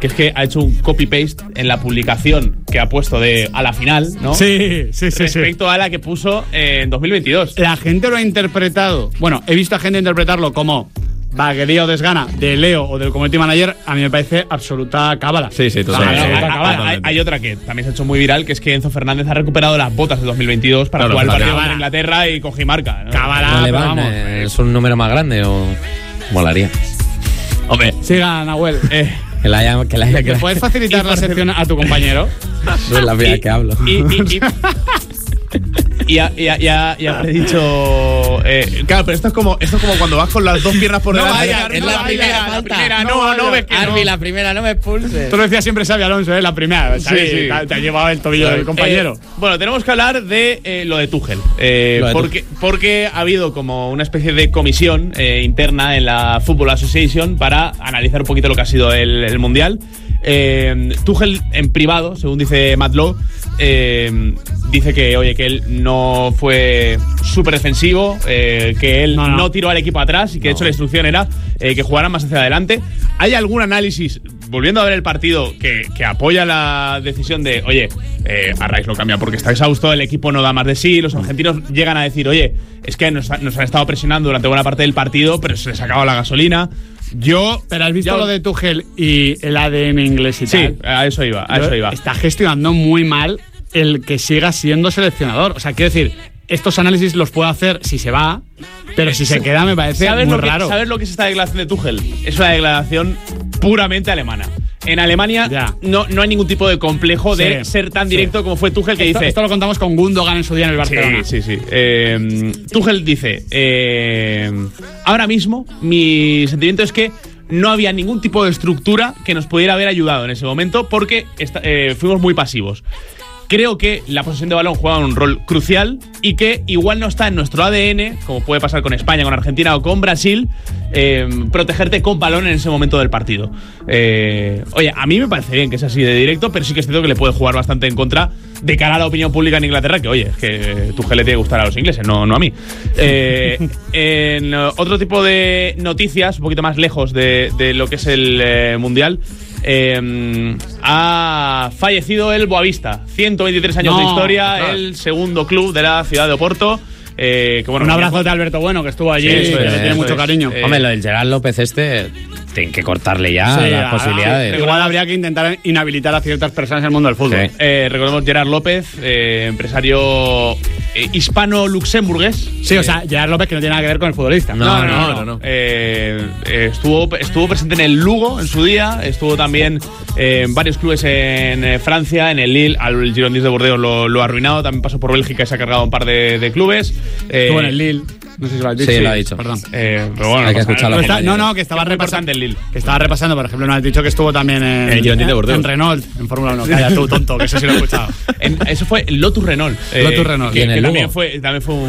que es que ha hecho un copy-paste en la publicación que ha puesto a la final, ¿no? Sí. Respecto a la que puso en 2022. La gente lo ha interpretado. Bueno, he visto a gente interpretarlo como vaguería o desgana de Leo o del community manager. A mí me parece absoluta cábala. Sí, totalmente. Hay otra que también se ha hecho muy viral, que es que Enzo Fernández ha recuperado las botas de 2022 para jugar el partido con Inglaterra y con Gimarca, ¿no? Cábala, ¿No le van? ¿Es un número más grande o...? Molaría. Hombre, siga, Nahuel. Que puedes facilitar la sección a tu compañero. No es la primera que hablo. Y ha predicho. Claro, pero esto es como cuando vas con las dos piernas por delante. Es la primera. No ves que Arby, la primera, no me expulses. Tú lo decías siempre Xabi Alonso, la primera. Sí. Te ha llevado el tobillo del compañero. Bueno, tenemos que hablar de lo de Tuchel. Porque ha habido como una especie de comisión interna en la Football Association para analizar un poquito lo que ha sido el Mundial. Tuchel en privado, según dice Matt Lowe, dice que, oye, que él no fue súper defensivo, que él no tiró al equipo atrás y que de hecho la instrucción era que jugaran más hacia adelante. ¿Hay algún análisis, volviendo a ver el partido, que apoya la decisión de, oye, Arraiz lo cambia porque está exhausto, el equipo no da más de sí, los argentinos llegan a decir, oye, es que nos han estado presionando durante buena parte del partido, pero se les acaba la gasolina? Pero has visto lo de Tuchel y el ADN inglés y tal. Sí, a eso iba. Está gestionando muy mal el que siga siendo seleccionador. O sea, quiero decir, estos análisis los puedo hacer si se va, pero si se queda me parece muy raro. ¿Sabes lo que es esta declaración de Tuchel? Es una declaración puramente alemana. En Alemania no hay ningún tipo de complejo de ser tan directo como fue Tuchel, que dice... Esto lo contamos con Gundogan en su día en el Barcelona. Sí. Tuchel dice, ahora mismo mi sentimiento es que no había ningún tipo de estructura que nos pudiera haber ayudado en ese momento porque fuimos muy pasivos. Creo que la posesión de balón juega un rol crucial y que igual no está en nuestro ADN, como puede pasar con España, con Argentina o con Brasil, protegerte con balón en ese momento del partido. Oye, a mí me parece bien que es así de directo, pero sí que es cierto que le puede jugar bastante en contra de cara a la opinión pública en Inglaterra, que oye, es que Tuchel le tiene que gustar a los ingleses, no a mí. En otro tipo de noticias, un poquito más lejos de lo que es el Mundial, ha fallecido el Boavista, 123 años de historia, el segundo club de la ciudad de Oporto. Que bueno, un abrazo de Alberto Bueno, que estuvo allí, que le tiene mucho cariño. Hombre, lo del Gerard López tienen que cortarle ya las posibilidades. Igual habría que intentar inhabilitar a ciertas personas en el mundo del fútbol. Recordemos Gerard López, empresario hispano-luxemburgués. Sí, o sea, Gerard López que no tiene nada que ver con el futbolista. No. Estuvo presente en el Lugo en su día, estuvo también en varios clubes en Francia, en el Lille, al Girondins de Burdeos lo ha arruinado, también pasó por Bélgica y se ha cargado un par de clubes. Estuvo en el Lille. No sé si lo has dicho. Sí, lo ha dicho. Perdón. Pero bueno, hay que escucharlo. Que estaba repasando el Lille. Que estaba repasando, por ejemplo, nos has dicho que estuvo también en el Girondins de Burdeos. En Renault, en Fórmula 1. Calla tú, tonto, que eso sí lo he escuchado. Eso fue el Lotus Renault. Lotus Renault. ¿Y en el también fue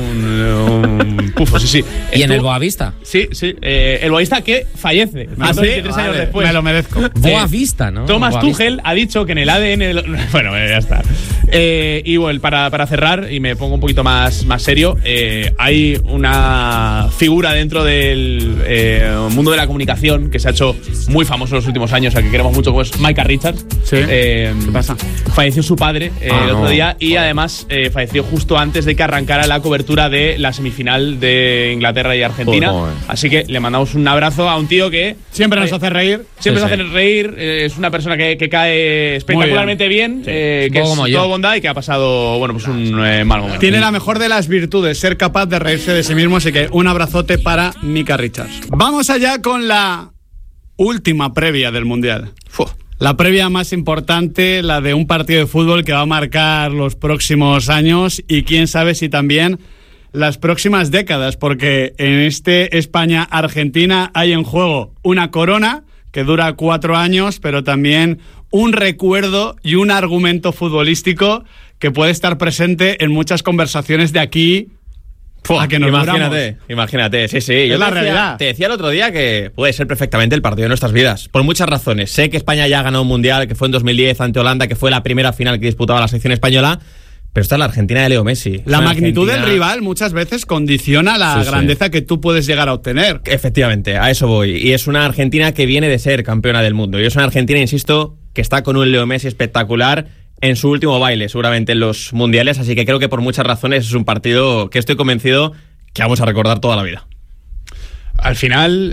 un pufo, sí. ¿Y en el Boavista? Sí. El Boavista que fallece. 23 años después. Me lo merezco. Boavista, ¿no? Thomas Tuchel ha dicho que en el ADN... Bueno, ya está. Y bueno, para cerrar, y me pongo un poquito más serio, hay una figura dentro del mundo de la comunicación que se ha hecho muy famoso en los últimos años, al que queremos mucho, como es Micah Richards. Sí. ¿Qué pasa? Falleció su padre el otro día y además falleció justo antes de que arrancara la cobertura de la semifinal de Inglaterra y Argentina. Así que le mandamos un abrazo a un tío que siempre nos hace reír. Siempre nos hace reír. Es una persona que cae espectacularmente bien, que es todo bondad y que ha pasado un mal momento. Tiene la mejor de las virtudes, ser capaz de reírse de sí mismo, así que un abrazote para Micah Richards. Vamos allá con la última previa del Mundial. La previa más importante, la de un partido de fútbol que va a marcar los próximos años y quién sabe si también las próximas décadas, porque en este España-Argentina hay en juego una corona que dura 4 años, pero también un recuerdo y un argumento futbolístico que puede estar presente en muchas conversaciones de aquí a que nos Imagínate, sí. Es la realidad. Te decía el otro día que puede ser perfectamente el partido de nuestras vidas, por muchas razones. Sé que España ya ganó un Mundial, que fue en 2010 ante Holanda, que fue la primera final que disputaba la selección española, Pero esta es la Argentina de Leo Messi. La magnitud del rival muchas veces condiciona la grandeza que tú puedes llegar a obtener. Efectivamente, a eso voy. Y es una Argentina que viene de ser campeona del mundo. Y es una Argentina, insisto, que está con un Leo Messi espectacular en su último baile, seguramente en los mundiales. Así que creo que por muchas razones es un partido que estoy convencido que vamos a recordar toda la vida. Al final,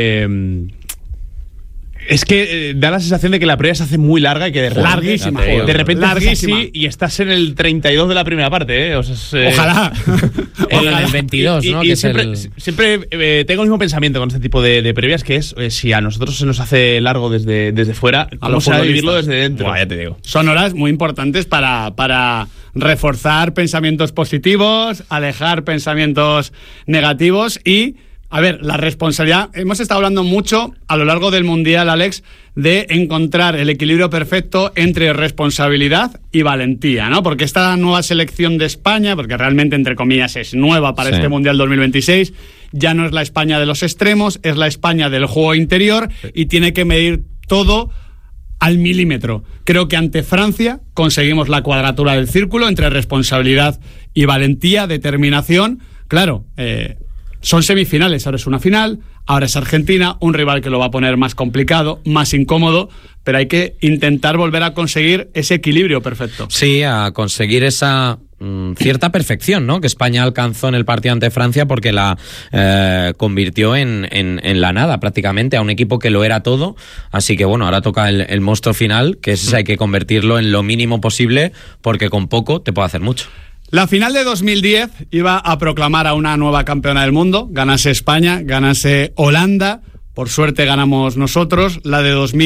es que da la sensación de que la previa se hace muy larga y que de repente larguísima. Así y estás en el 32 de la primera parte, O sea, ojalá. En el 22, ¿no? Y siempre tengo el mismo pensamiento con este tipo de previas, que es si a nosotros se nos hace largo desde fuera, ¿cómo se va a vivirlo desde dentro? Buah, ya te digo. Son horas muy importantes para reforzar pensamientos positivos, alejar pensamientos negativos y... A ver, la responsabilidad... Hemos estado hablando mucho a lo largo del Mundial, Alex, de encontrar el equilibrio perfecto entre responsabilidad y valentía, ¿no? Porque esta nueva selección de España, porque realmente, entre comillas, es nueva para este Mundial 2026, ya no es la España de los extremos, es la España del juego interior y tiene que medir todo al milímetro. Creo que ante Francia conseguimos la cuadratura del círculo entre responsabilidad y valentía, determinación. Claro, son semifinales, ahora es una final, ahora es Argentina, un rival que lo va a poner más complicado, más incómodo, pero hay que intentar volver a conseguir ese equilibrio perfecto. Sí, a conseguir esa cierta perfección, ¿no? Que España alcanzó en el partido ante Francia, porque la convirtió en la nada prácticamente, a un equipo que lo era todo. Así que bueno, ahora toca el monstruo final, que es ese, hay que convertirlo en lo mínimo posible, porque con poco te puede hacer mucho. La final de 2010 iba a proclamar a una nueva campeona del mundo, ganase España, ganase Holanda, por suerte ganamos nosotros. La de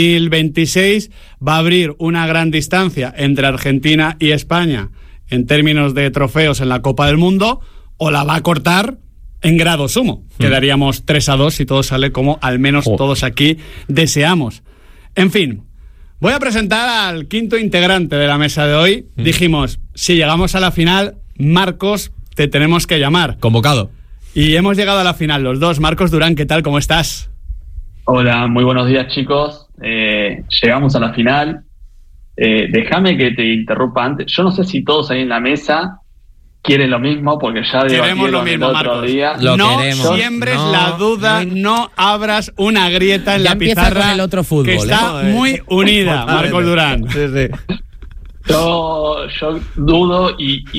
2026 va a abrir una gran distancia entre Argentina y España en términos de trofeos en la Copa del Mundo, o la va a cortar en grado sumo. Quedaríamos 3-2 si todo sale como al menos todos aquí deseamos. En fin, voy a presentar al quinto integrante de la mesa de hoy. Dijimos, si llegamos a la final, Marcos, te tenemos que llamar. Convocado. Y hemos llegado a la final los dos. Marcos Durán, ¿qué tal? ¿Cómo estás? Hola, muy buenos días, chicos. Llegamos a la final. Déjame que te interrumpa antes. Yo no sé si todos ahí en la mesa quieren lo mismo, porque ya queremos lo mismo, Marcos. No siembres la duda, no abras una grieta en la pizarra con el otro fútbol, que está muy unida, Marcos Durán. Sí. Yo dudo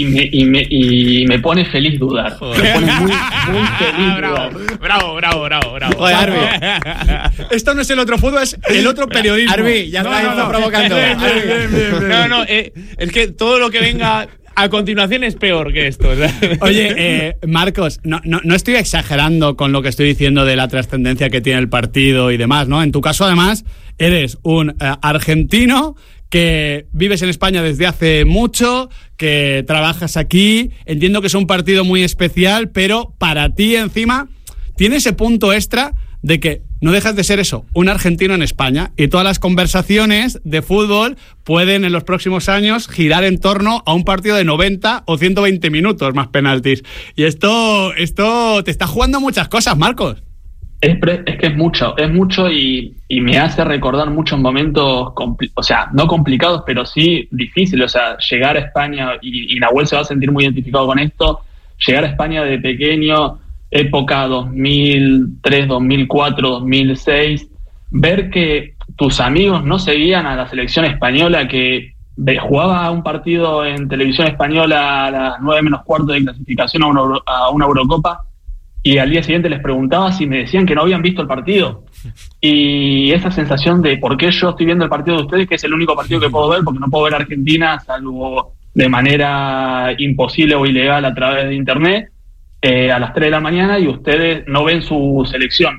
y me pone feliz dudar. Me pone muy feliz dudar. Bravo. Joder, Arbi. Esto no es el otro fútbol, es el otro periodismo. Arbi, ya está provocando. No, es que todo lo que venga a continuación es peor que esto. Oye, Marcos, no estoy exagerando con lo que estoy diciendo de la trascendencia que tiene el partido y demás, ¿no? En tu caso, además, eres un argentino que vives en España desde hace mucho, que trabajas aquí. Entiendo que es un partido muy especial, pero para ti encima tiene ese punto extra de que no dejas de ser eso, un argentino en España, y todas las conversaciones de fútbol pueden en los próximos años girar en torno a un partido de 90 o 120 minutos más penaltis. Y esto te está jugando muchas cosas, Marcos. Es que es mucho y me hace recordar muchos momentos, no complicados, pero sí difíciles. O sea, llegar a España, y Nahuel se va a sentir muy identificado con esto, llegar a España de pequeño, época 2003, 2004, 2006, ver que tus amigos no seguían a la selección española, que jugaba un partido en televisión española a las 9 menos cuarto de clasificación a una Eurocopa, y al día siguiente les preguntaba si me decían que no habían visto el partido. Y esa sensación de por qué yo estoy viendo el partido de ustedes, que es el único partido que puedo ver, porque no puedo ver Argentina, salvo de manera imposible o ilegal a través de internet, a las 3 de la mañana, y ustedes no ven su selección.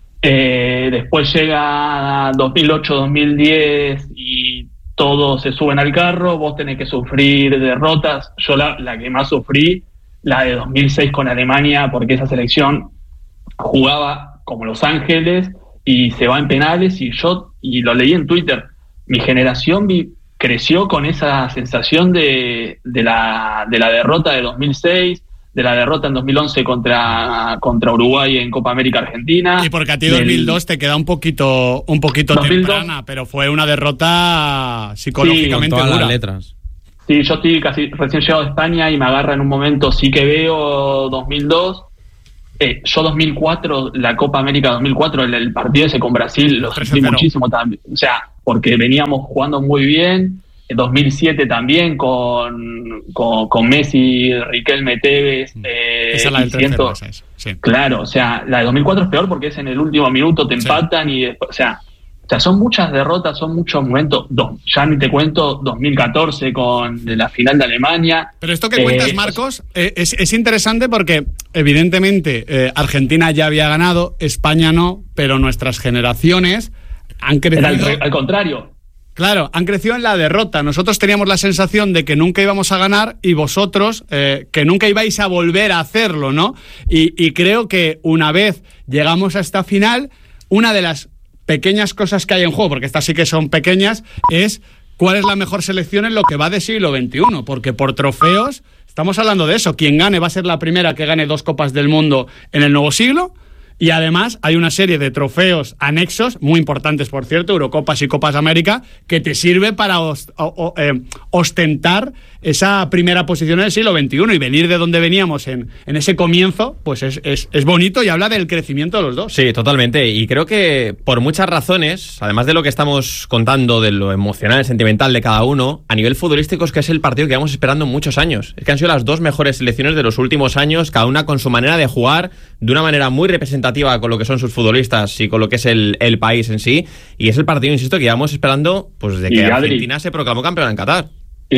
Después llega 2008, 2010 y todos se suben al carro, vos tenés que sufrir derrotas. Yo la que más sufrí, la de 2006 con Alemania, porque esa selección jugaba como Los Ángeles y se va en penales, y lo leí en Twitter, mi generación creció con esa sensación de la derrota de 2006, de la derrota en 2011 contra Uruguay en Copa América Argentina. Y porque a ti 2002 te queda un poquito 2002, temprana, pero fue una derrota psicológicamente con todas dura. Las letras. Sí, yo estoy casi recién llegado a España y me agarra en un momento, sí que veo 2002. Yo 2004, la Copa América 2004, el partido ese con Brasil, lo sufrí muchísimo también. O sea, porque veníamos jugando muy bien. 2007 también con Messi, Riquelme, Tevez. Esa es la del 3-0, sí. Claro, o sea, la de 2004 es peor porque es en el último minuto, te empatan y después, o sea, son muchas derrotas, son muchos momentos. Ya ni te cuento 2014 con la final de Alemania. Pero esto que cuentas, Marcos, es interesante porque evidentemente Argentina ya había ganado, España no, pero nuestras generaciones han crecido. Al contrario. Claro, han crecido en la derrota. Nosotros teníamos la sensación de que nunca íbamos a ganar y vosotros que nunca ibais a volver a hacerlo, ¿no? Y creo que una vez llegamos a esta final, una de las pequeñas cosas que hay en juego, porque estas sí que son pequeñas, es cuál es la mejor selección en lo que va de siglo XXI, porque por trofeos estamos hablando de eso. Quien gane va a ser la primera que gane 2 Copas del Mundo en el nuevo siglo. Y además hay una serie de trofeos anexos, muy importantes por cierto, Eurocopas y Copas América, que te sirve para ostentar esa primera posición en el siglo XXI y venir de donde veníamos en ese comienzo, pues es bonito y habla del crecimiento de los dos. Sí, totalmente. Y creo que por muchas razones, además de lo que estamos contando, de lo emocional, sentimental de cada uno, a nivel futbolístico es que es el partido que llevamos esperando muchos años. Es que han sido las 2 mejores selecciones de los últimos años, cada una con su manera de jugar, de una manera muy representativa con lo que son sus futbolistas y con lo que es el país en sí, y es el partido, insisto, que llevamos esperando pues desde que Argentina se proclamó campeona en Qatar.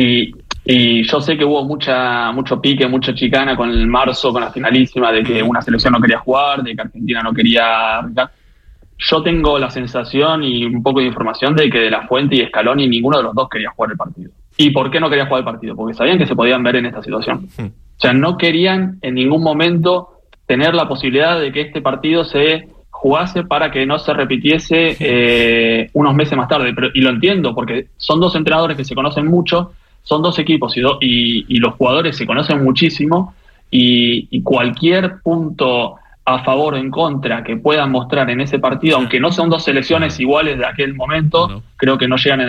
Y yo sé que hubo mucho pique, mucha chicana con el marzo, con la finalísima, de que una selección no quería jugar, de que Argentina no quería. Yo tengo la sensación y un poco de información de que De La Fuente y Scaloni ninguno de los dos quería jugar el partido. ¿Y por qué no quería jugar el partido? Porque sabían que se podían ver en esta situación. O sea, no querían en ningún momento tener la posibilidad de que este partido se jugase para que no se repitiese unos meses más tarde. Y lo entiendo, porque son 2 entrenadores que se conocen mucho, son 2 equipos y los jugadores se conocen muchísimo, y cualquier punto a favor o en contra que puedan mostrar en ese partido, aunque no son 2 selecciones iguales de aquel momento, creo que no llegan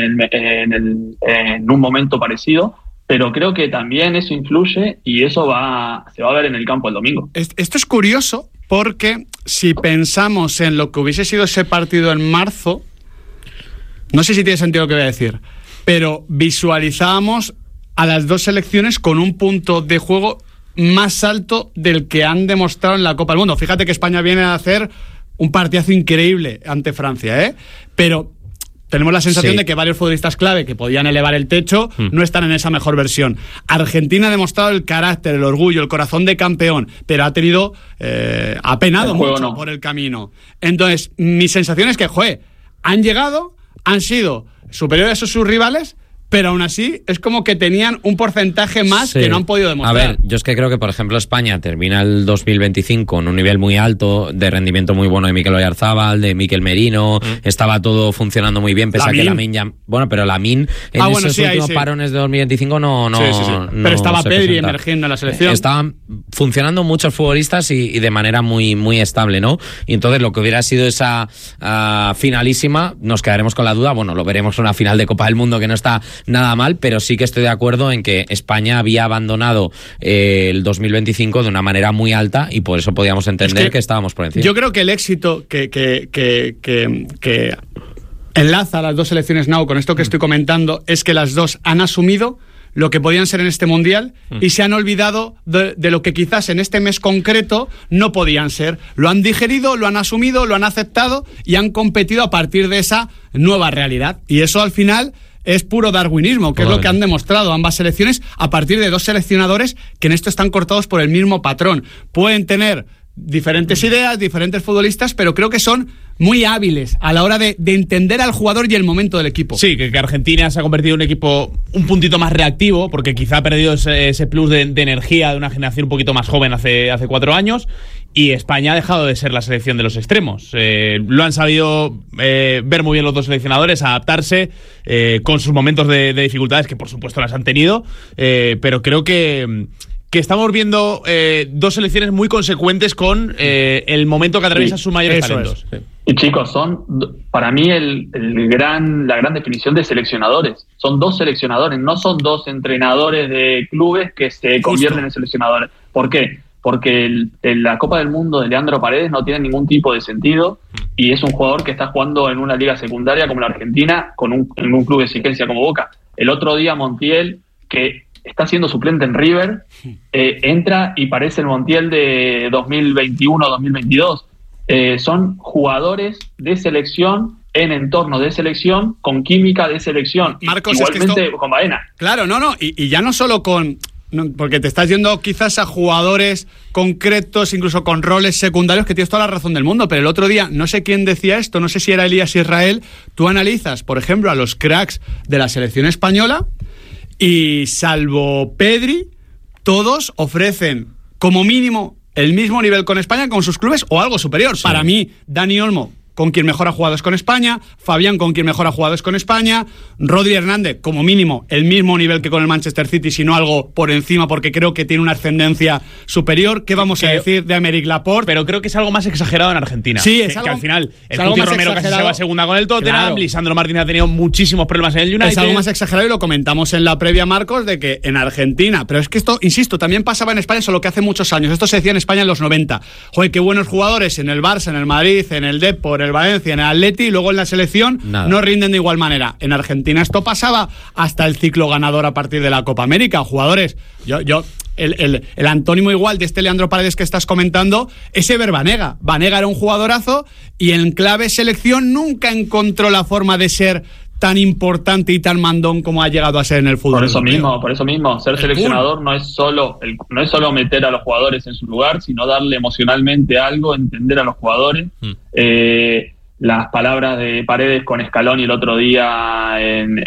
en un momento parecido. Pero creo que también eso influye y eso se va a ver en el campo el domingo. Esto es curioso porque si pensamos en lo que hubiese sido ese partido en marzo, no sé si tiene sentido lo que voy a decir, pero visualizábamos a las 2 selecciones con un punto de juego más alto del que han demostrado en la Copa del Mundo. Fíjate que España viene a hacer un partidazo increíble ante Francia, pero tenemos la sensación de que varios futbolistas clave que podían elevar el techo no están en esa mejor versión. Argentina ha demostrado el carácter, el orgullo, el corazón de campeón, pero ha tenido ha penado mucho por el camino. Entonces, mi sensación es que, han llegado, han sido superiores a sus rivales, pero aún así es como que tenían un porcentaje más que no han podido demostrar. A ver, yo es que creo que, por ejemplo, España termina el 2025 con un nivel muy alto, de rendimiento muy bueno de Mikel Oyarzabal, de Mikel Merino, estaba todo funcionando muy bien, pese a que Lamine ya... Bueno, pero Lamine en esos últimos parones de 2025 no pero estaba Pedri emergiendo en la selección. Estaban funcionando muchos futbolistas y de manera muy, muy estable, ¿no? Y entonces lo que hubiera sido esa finalísima, nos quedaremos con la duda, bueno, lo veremos en una final de Copa del Mundo que no está nada mal, pero sí que estoy de acuerdo en que España había abandonado el 2025 de una manera muy alta y por eso podíamos entender que estábamos por encima. Yo creo que el éxito que enlaza a las 2 selecciones now con esto que estoy comentando es que las 2 han asumido lo que podían ser en este Mundial y se han olvidado de lo que quizás en este mes concreto no podían ser. Lo han digerido, lo han asumido, lo han aceptado y han competido a partir de esa nueva realidad. Y eso al final es puro darwinismo, que es lo que han demostrado ambas selecciones a partir de 2 seleccionadores que en esto están cortados por el mismo patrón. Pueden tener diferentes ideas, diferentes futbolistas, pero creo que son muy hábiles a la hora de entender al jugador y el momento del equipo. Sí, que Argentina se ha convertido en un equipo un puntito más reactivo, porque quizá ha perdido ese plus de energía de una generación un poquito más joven hace 4 años, y España ha dejado de ser la selección de los extremos. Lo han sabido ver muy bien los 2 seleccionadores, adaptarse con sus momentos de dificultades, que por supuesto las han tenido, pero creo que que estamos viendo dos selecciones muy consecuentes con el momento que atraviesan sus mayores talentos. Sí. Y chicos, son para mí la gran definición de seleccionadores. Son dos seleccionadores, no son dos entrenadores de clubes que se convierten en seleccionadores. ¿Por qué? Porque la Copa del Mundo de Leandro Paredes no tiene ningún tipo de sentido y es un jugador que está jugando en una liga secundaria como la Argentina en un club de exigencia como Boca. El otro día Montiel, que está siendo suplente en River, entra y parece el Montiel de 2021-2022. Son jugadores de selección en entorno de selección, con química de selección. Marcos, igualmente es que con Baena. Claro, y ya no solo con... No, porque te estás yendo quizás a jugadores concretos, incluso con roles secundarios, que tienes toda la razón del mundo, pero el otro día, no sé quién decía esto, no sé si era Elías Israel, tú analizas, por ejemplo, a los cracks de la selección española y salvo Pedri, todos ofrecen como mínimo el mismo nivel con España, con sus clubes o algo superior. Sí. Para mí, Dani Olmo, con quien mejor ha jugado es con España, Fabián, con quien mejor ha jugado es con España, Rodri Hernández, como mínimo, el mismo nivel que con el Manchester City, sino algo por encima, porque creo que tiene una ascendencia superior. ¿Qué vamos a decir de Aymeric Laporte? Pero creo que es algo más exagerado en Argentina. Sí, es algo, que al final, el Cuti Romero casi se va segunda con el Tottenham, claro. Lisandro Martínez ha tenido muchísimos problemas en el United. Es algo más exagerado y lo comentamos en la previa, Marcos, de que en Argentina, pero es que esto, insisto, también pasaba en España, solo que hace muchos años. Esto se decía en España en los 90. Joder, qué buenos jugadores en el Barça, en el Madrid, en el Depor, en el Valencia, en el Atleti, y luego en la selección no rinden de igual manera. En Argentina esto pasaba hasta el ciclo ganador a partir de la Copa América. Jugadores, el antónimo igual de este Leandro Paredes que estás comentando es Ever Banega. Banega era un jugadorazo y en clave selección nunca encontró la forma de ser tan importante y tan mandón como ha llegado a ser en el fútbol. Por eso mismo, ser seleccionador no es solo meter a los jugadores en su lugar, sino darle emocionalmente algo, entender a los jugadores. Las palabras de Paredes con Scaloni el otro día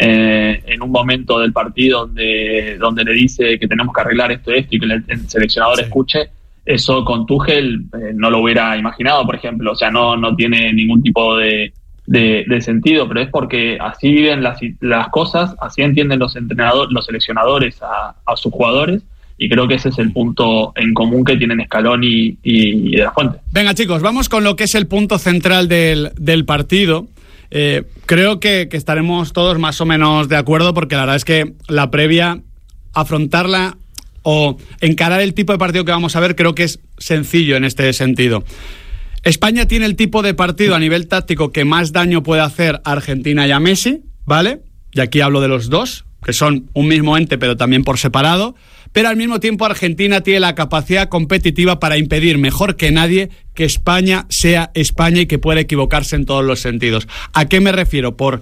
en un momento del partido donde le dice que tenemos que arreglar esto y que el seleccionador escuche, eso con Tuchel no lo hubiera imaginado, por ejemplo. O sea, no tiene ningún tipo de sentido, pero es porque así viven las cosas, así entienden los seleccionadores a sus jugadores. Y creo que ese es el punto en común que tienen Scaloni y De La Fuente. Venga, chicos, vamos con lo que es el punto central del partido. Creo que estaremos todos más o menos de acuerdo, porque la verdad es que la previa, afrontarla o encarar el tipo de partido que vamos a ver, creo que es sencillo en este sentido. España tiene el tipo de partido a nivel táctico que más daño puede hacer a Argentina y a Messi, ¿vale? Y aquí hablo de los dos, que son un mismo ente, pero también por separado. Pero al mismo tiempo Argentina tiene la capacidad competitiva para impedir mejor que nadie que España sea España y que pueda equivocarse en todos los sentidos. ¿A qué me refiero? Por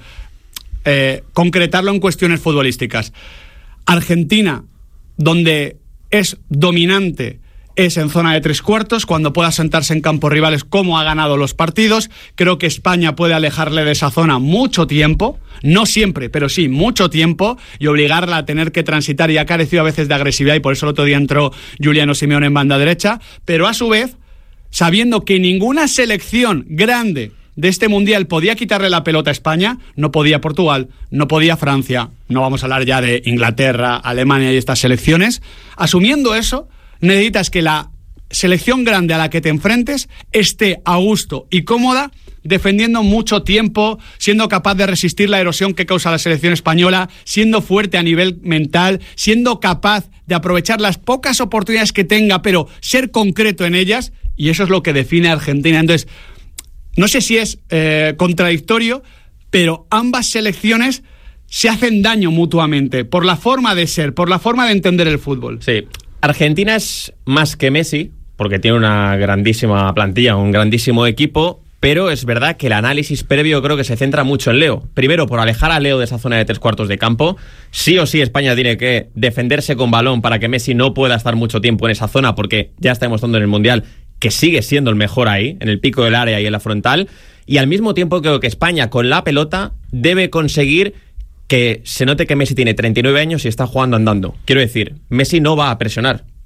concretarlo en cuestiones futbolísticas. Argentina, donde es dominante, es en zona de tres cuartos, cuando pueda sentarse en campos rivales, como ha ganado los partidos. Creo que España puede alejarle de esa zona mucho tiempo, no siempre, pero sí mucho tiempo, y obligarla a tener que transitar, y ha carecido a veces de agresividad, y por eso el otro día entró Giuliano Simeone en banda derecha, pero a su vez, sabiendo que ninguna selección grande de este Mundial podía quitarle la pelota a España, no podía Portugal, no podía Francia, no vamos a hablar ya de Inglaterra, Alemania y estas selecciones. Asumiendo eso, necesitas que la selección grande a la que te enfrentes esté a gusto y cómoda, defendiendo mucho tiempo, siendo capaz de resistir la erosión que causa la selección española, siendo fuerte a nivel mental, siendo capaz de aprovechar las pocas oportunidades que tenga, pero ser concreto en ellas, y eso es lo que define a Argentina. Entonces, no sé si es contradictorio, pero ambas selecciones se hacen daño mutuamente por la forma de ser, por la forma de entender el fútbol. Sí. Argentina es más que Messi, porque tiene una grandísima plantilla, un grandísimo equipo, pero es verdad que el análisis previo creo que se centra mucho en Leo. Primero, por alejar a Leo de esa zona de tres cuartos de campo. Sí o sí España tiene que defenderse con balón para que Messi no pueda estar mucho tiempo en esa zona, porque ya está demostrando en el Mundial que sigue siendo el mejor ahí, en el pico del área y en la frontal. Y al mismo tiempo creo que España con la pelota debe conseguir que se note que Messi tiene 39 años y está jugando andando. Quiero decir, Messi no va a presionar.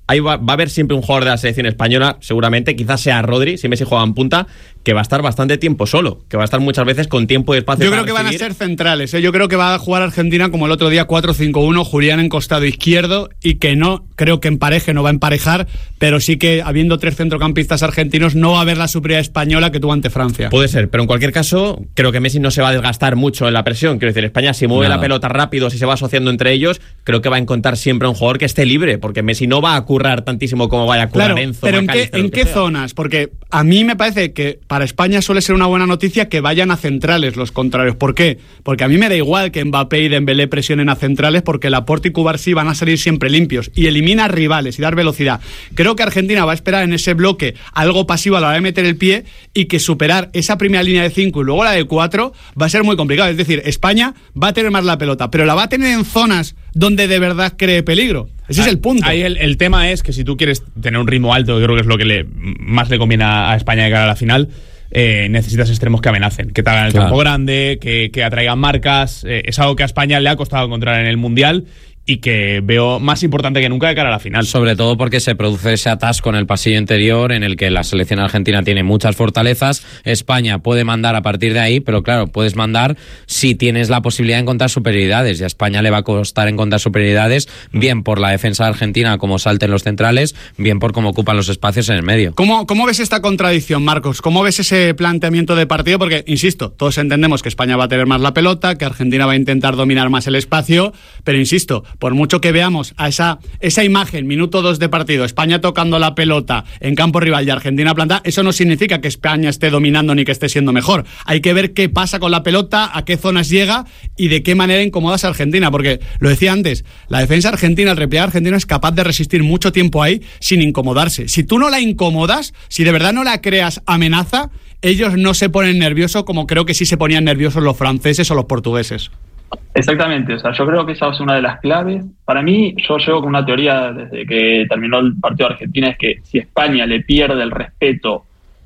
ahí va a haber siempre un jugador de la selección española, seguramente, quizás sea Rodri, si Messi juega en punta, que va a estar bastante tiempo solo, que va a estar muchas veces con tiempo y espacio. Yo creo que van a ser centrales, ¿eh? Yo creo que va a jugar Argentina como el otro día 4-5-1, Julián en costado izquierdo, y que no, creo que empareje, no va a emparejar, pero sí que habiendo 3 centrocampistas argentinos no va a haber la superioridad española que tuvo ante Francia. Puede ser, pero en cualquier caso, creo que Messi no se va a desgastar mucho en la presión. Quiero decir, España si mueve la pelota rápido, si se va asociando entre ellos, creo que va a encontrar siempre un jugador que esté libre, porque Messi no va a currar tantísimo como vaya a currar Enzo. Pero ¿en qué zonas? Porque a mí me parece que para España suele ser una buena noticia que vayan a centrales los contrarios. ¿Por qué? Porque a mí me da igual que Mbappé y Dembélé presionen a centrales, porque Laporte y Cubarsí van a salir siempre limpios y eliminar rivales y dar velocidad. Creo que Argentina va a esperar en ese bloque algo pasivo a la hora de meter el pie, y que superar esa primera línea de 5 y luego la de 4 va a ser muy complicado. Es decir, España va a tener más la pelota, pero la va a tener en zonas donde de verdad cree peligro. Ese es el punto. Ahí el tema es que si tú quieres tener un ritmo alto, que creo que es lo que más le conviene a España de cara a la final, necesitas extremos que amenacen, que te hagan el campo grande, que atraigan marcas. Es algo que a España le ha costado encontrar en el Mundial y que veo más importante que nunca de cara a la final. Sobre todo porque se produce ese atasco en el pasillo interior en el que la selección argentina tiene muchas fortalezas. España puede mandar a partir de ahí, pero claro, puedes mandar si tienes la posibilidad de encontrar superioridades, y a España le va a costar encontrar superioridades, bien por la defensa argentina, como salten los centrales, bien por cómo ocupan los espacios en el medio. ¿Cómo ves esta contradicción, Marcos? ¿Cómo ves ese planteamiento de partido? Porque, insisto, todos entendemos que España va a tener más la pelota, que Argentina va a intentar dominar más el espacio, pero insisto, por mucho que veamos a esa imagen, minuto 2 de partido, España tocando la pelota en campo rival y Argentina plantada, eso no significa que España esté dominando ni que esté siendo mejor. Hay que ver qué pasa con la pelota, a qué zonas llega y de qué manera incomodas a Argentina, porque lo decía antes, la defensa argentina, el repliegue argentino es capaz de resistir mucho tiempo ahí sin incomodarse. Si tú no la incomodas, si de verdad no la creas amenaza, ellos no se ponen nerviosos como creo que sí se ponían nerviosos los franceses o los portugueses. Exactamente, o sea, yo creo que esa es una de las claves. Para mí, yo llevo con una teoría desde que terminó el partido de Argentina, es que si España le pierde el respeto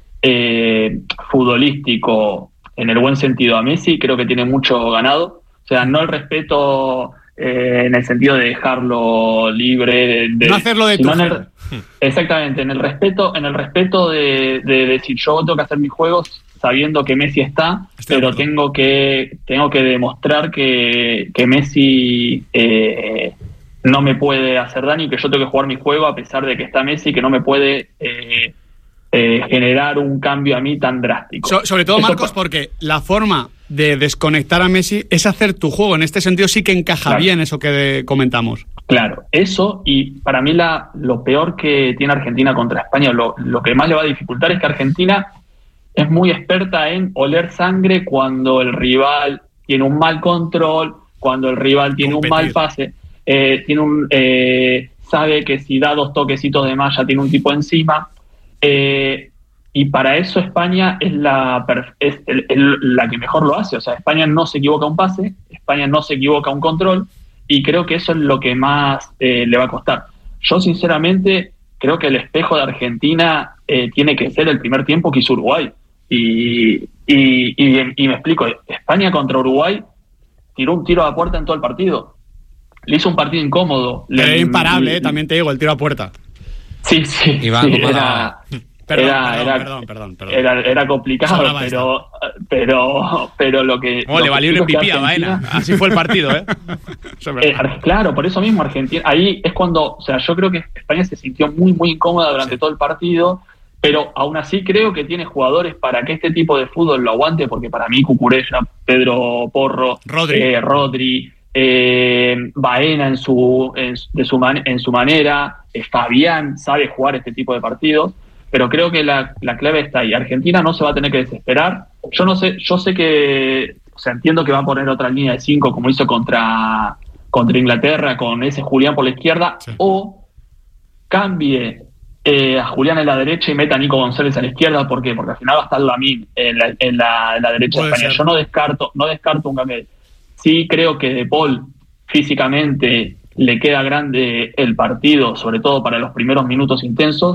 futbolístico en el buen sentido a Messi, creo que tiene mucho ganado. O sea, no el respeto en el sentido de dejarlo libre, no hacerlo de tu exactamente, en el respeto de decir, yo tengo que hacer mis juegos sabiendo que Messi está, pero tengo que demostrar que Messi no me puede hacer daño y que yo tengo que jugar mi juego a pesar de que está Messi, que no me puede generar un cambio a mí tan drástico. Sobre todo, Marcos, porque la forma de desconectar a Messi es hacer tu juego. En este sentido sí que encaja bien eso que comentamos. Claro, eso, y para mí lo peor que tiene Argentina contra España, lo que más le va a dificultar es que Argentina es muy experta en oler sangre cuando el rival tiene un mal control, cuando el rival tiene un mal pase, sabe que si da 2 toquecitos de más ya tiene un tipo encima, y para eso España es la que mejor lo hace. O sea, España no se equivoca un pase, España no se equivoca un control, y creo que eso es lo que más le va a costar. Yo sinceramente creo que el espejo de Argentina tiene que ser el primer tiempo que hizo Uruguay. Y me explico, España contra Uruguay tiró un tiro a puerta en todo el partido. Le hizo un partido incómodo. Era imparable, también te digo, el tiro a puerta. Sí, Iván, era complicado, pero lo que... le valió el MVP a Baena. Así fue el partido, ¿eh? Claro, por eso mismo Argentina... Ahí es cuando... O sea, yo creo que España se sintió muy, muy incómoda durante todo el partido, pero aún así creo que tiene jugadores para que este tipo de fútbol lo aguante, porque para mí Cucurella, Pedro Porro, Rodri, Baena en su manera, Fabián sabe jugar este tipo de partidos, pero creo que la clave está ahí. Argentina no se va a tener que desesperar. Yo sé que, o sea, entiendo que va a poner otra línea de 5 como hizo contra Inglaterra con ese Julián por la izquierda, o cambie a Julián en la derecha y meta a Nico González a la izquierda. ¿Por qué? Porque al final va a estar Lamine en la derecha de España. Yo no descarto un cambio. Sí creo que De Paul físicamente le queda grande el partido, sobre todo para los primeros minutos intensos,